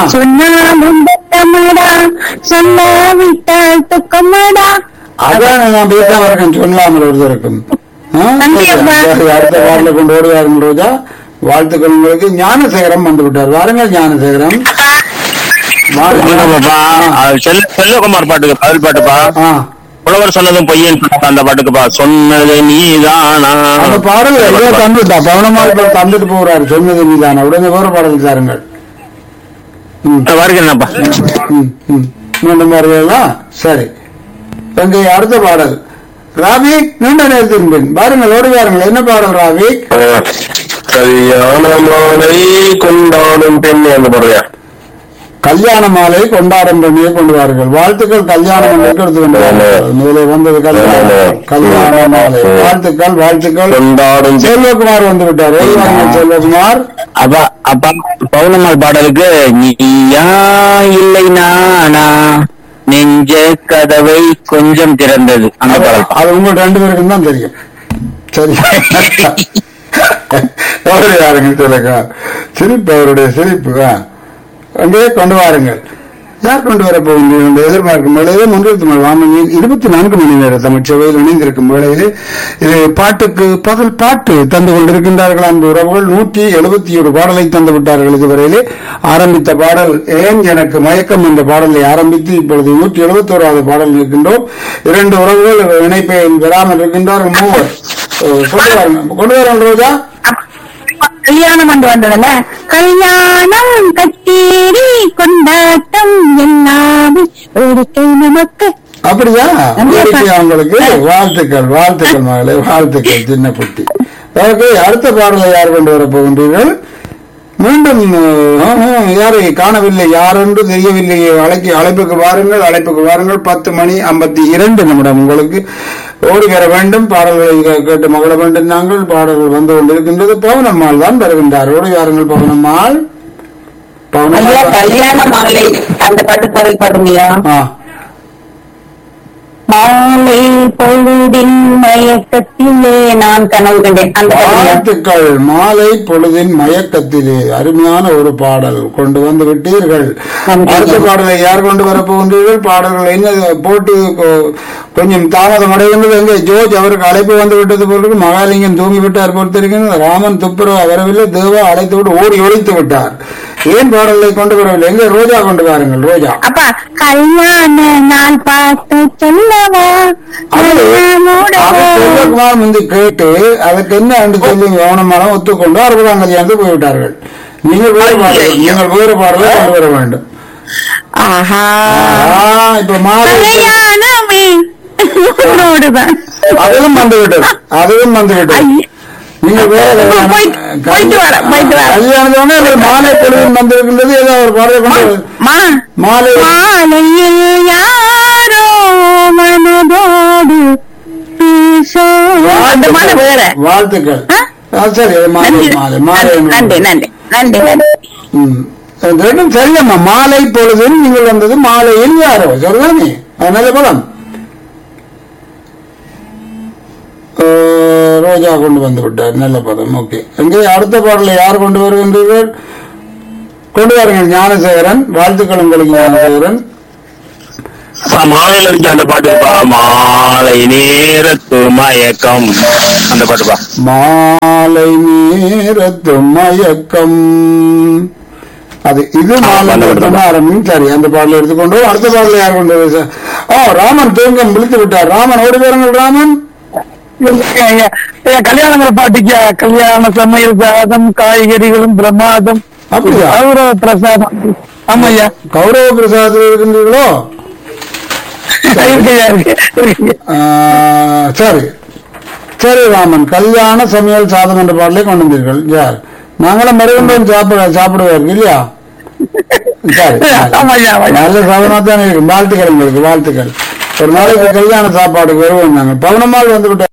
சொன்னா சொன்னாவிட்டால் துக்கமாடா. அதான் நான் பேச வரேன். சொல்லாமல் ஒருத்தருக்கும். அடுத்த பாடல கொண்டு ஓடி வாருங்கள். ரோஜா வாழ்த்துக்கள் உங்களுக்கு. ஞானசேகரம் வந்து விட்டார். வாருங்கள் ஞானசேகரம். செல்வகுமார் பாட்டுக்கு பதில் பாட்டுப்பா. புலவர் சொன்னதும் பொய்யன் அந்த பாட்டுக்குப்பா. சொன்னது நீதானா அந்த பாடல் எவ்வளோ தந்துட்டா? பவனமாள் தந்துட்டு போகிறாரு. சொன்னது நீதானா. உடனே போற பாடல் தாருங்கள். வருகிறேன்ப்பா. மீண்டும் வருகிறதா? சரி, எங்க அடுத்த பாடல் ராபிக். நீண்ட நேரத்தின் பின் பாருங்கள், ஓடி வாருங்கள். என்ன பாடல் ராபிக்? கல்யாண மாலை கொண்டாடும் பெண் என்று பாடுறியா? கல்யாண மாலை கொண்டாடும் பெண்ணியை கொண்டு வாருங்கள். வாழ்த்துக்கள். கல்யாணம் எடுத்து கொண்டு மேலே வந்தது கல்யாணம் கல்யாண மாலை. வாழ்த்துக்கள் வாழ்த்துக்கள். கொண்டாடும் செல்வகுமார் வந்து விட்டார். செல்வகுமார். அப்பா அப்பா பௌர்ணமால் பாடலுக்கு நீயா இல்லை நானா நெஞ்ச கதவை கொஞ்சம் திறந்தது அந்த பாடல். அது உங்க ரெண்டு பேருக்கும் தான் தெரியும். சரி, யாருங்க சொல்லுங்க. சிரிப்பு, அவருடைய சிரிப்பு. அங்கே கொண்டு வாருங்கள். யார் கொண்டு வர போகின்ற எதிர்பார்க்கும் வேளையிலே முன்னிறுத்தி வானொலியில் இருபத்தி நான்கு மணி நேர தமிழ் சேவையில் இணைந்திருக்கும் வேளையிலே இது பாட்டுக்கு பதில் பாட்டு தந்து கொண்டிருக்கின்றார்கள். அந்த உறவுகள் நூற்றி எழுபத்தி ஏழு பாடலை தந்து விட்டார்கள். இதுவரையிலே ஆரம்பித்த பாடல் ஏன் எனக்கு மயக்கம் என்ற பாடலை ஆரம்பித்து இப்பொழுது நூற்றி எழுபத்தி ஓராவது பாடல் இருக்கின்றோம். இரண்டு உறவுகள் இணைப்பை பெறாமல் இருக்கின்றார்கள். மூவர் கொண்டு வாருங்கள். கொண்டு வாருங்கள் ரோஜா. கல்யாணம் வந்து வந்ததுல கல்யாணம் கச்சேரி கொண்டாட்டம் எல்லாமே ஒரு கை நமக்கு. அப்படியா? உங்களுக்கு வாழ்த்துக்கள் வாழ்த்துக்கள் மகளே, வாழ்த்துக்கள் சின்ன புட்டி. ஓகே, அடுத்த பாடலை யார் கொண்டு வர போகின்றீர்கள்? மீண்டும் யாரை காணவில்லை, யாரென்று தெரியவில்லையே. அழைக்க அழைப்புக்கு வாருங்கள், அழைப்புக்கு வாருங்கள். பத்து மணி ஐம்பத்தி இரண்டு நிமிடம் உங்களுக்கு ஓடி வர வேண்டும். பாடல்களை கேட்டு மகள வேண்டும். நாங்கள் பாடல்கள் வந்து கொண்டிருக்கின்றது. பவனம்மாள் தான் வருகின்றார். ஓடி வாருங்கள் பவனம்மாள். பவனம்மாள் கல்யாண மாலை அந்த பாட்டு பதில் பாடுங்களா? மாலை பொழுதின் மயக்கத்திலே நான் கனவு கண்டேன். அந்த வாழ்த்துக்கள். மாலை பொழுதின் மயக்கத்திலே அருமையான ஒரு பாடல் கொண்டு வந்து விட்டீர்கள். அடுத்த பாடலை யார் கொண்டு வர போகின்றீர்கள்? பாடல்கள் என்ன போட்டு கொஞ்சம் தாமதம் அடைகின்றது. எங்கே ஜோர்ஜ் அவருக்கு அழைப்பு வந்து விட்டது போல. மகாலிங்கம் தூங்கி விட்டார் பொறுத்திருக்கிறது. ராமன் துப்புரவா வரவில்லை. தேவா அழைத்து விட்டு ஓடி ஒழித்து விட்டார். ஏன் பாடல்களை கொண்டு வரவில்லை? எங்க ரோஜா கொண்டு வாருங்கள். ரோஜா. அப்பா கல்யாண நாள் பார்த்து சொல்லவா முந்தி கேட்டு அதுக்கு என்ன என்று சொல்லி கவனமான ஒத்துக்கொண்டு அறுபதாம் கல்யாணத்துக்கு போய்விட்டார்கள். நீங்கள் வேறு பாடல் நீங்கள் வேறு பாடலை கொண்டு வர வேண்டும். இப்ப மாலை அதுவும் வந்துவிட்டது. அதுவும் வந்துவிட்டது. நீங்க வேற போயிட்டு போயிட்டு வரேன் போயிட்டு வரேன் கல்யாணத்தோட ஒரு மாலை பொழுதும் வந்திருக்கின்றது ஏதோ ஒரு பாடலை கொண்டு மா- மாலை மாலையில் யாரோ மனதோடு பேசோ அந்த மாதிரி வேற வாழ்த்துக்கள் ஆ? ஆ, சரி மாலை நன்றி மாலை மாலை நன்றி நன்றி நன்றி நன்றி ம். அது ரெண்டும் சரியம்மா மாலை பொழுதும் நீங்கள் வந்தது மாலையில் யாரோ சரிதானே அது நல்ல படம் ஆ, ரோஜா கொண்டு வந்து விட்டார் நல்ல பதம் ஓகே எங்கே அடுத்த பாடலை யார் கொண்டு வருகின்றீர்கள் கொண்டு வாருங்கள் ஞானசேகரன் வாழ்த்துக்கள் உங்களுக்கு ஞானசேகரன் மாலையில இருக்கு அந்த பாட்டு பா மாலை நேரத்து மயக்கம் அந்த பாட்டு பா மாலை நேரத்து மயக்கம் அது இது மாலை நேரத்து ஆரம்பம் சரி அந்த பாடலை எடுத்துக்கொண்டு அடுத்த பாடலை யார் கொண்டு வருது சார்? ஓ ராமன் தூங்கம் விழித்து விட்டார் ராமன் ஓடி போயிருங்கள் ராமன் கல்யாணங்கிற பாட்டுக்கு கல்யாண சமையல் சாதம் காய்கறிகளும் பிரமாதம் அப்படியா கௌரவ பிரசாதம் ஆமாய்யா கௌரவ பிரசாதத்தில் இருக்கின்றீர்களோ இருக்கையா இருக்கு இருக்கு. ஆ, சரி சரி ராமன் கல்யாண சமையல் சாதம் என்ற பாடலை கொண்டு வந்தீர்கள் யார் நாங்களும் மறுபடியும் சாப்பிட சாப்பிடுவார் இல்லையா சரி ஆமாய்யா ஆமாய்யா. நல்ல சாதமா தானே இருக்கு வாழ்த்துக்கள் உங்களுக்கு வாழ்த்துக்கள் ஒரு நாளைக்கு கல்யாண சாப்பாடுக்கு வருவோம் நாங்கள் பவனமால் வந்து விட்டோம்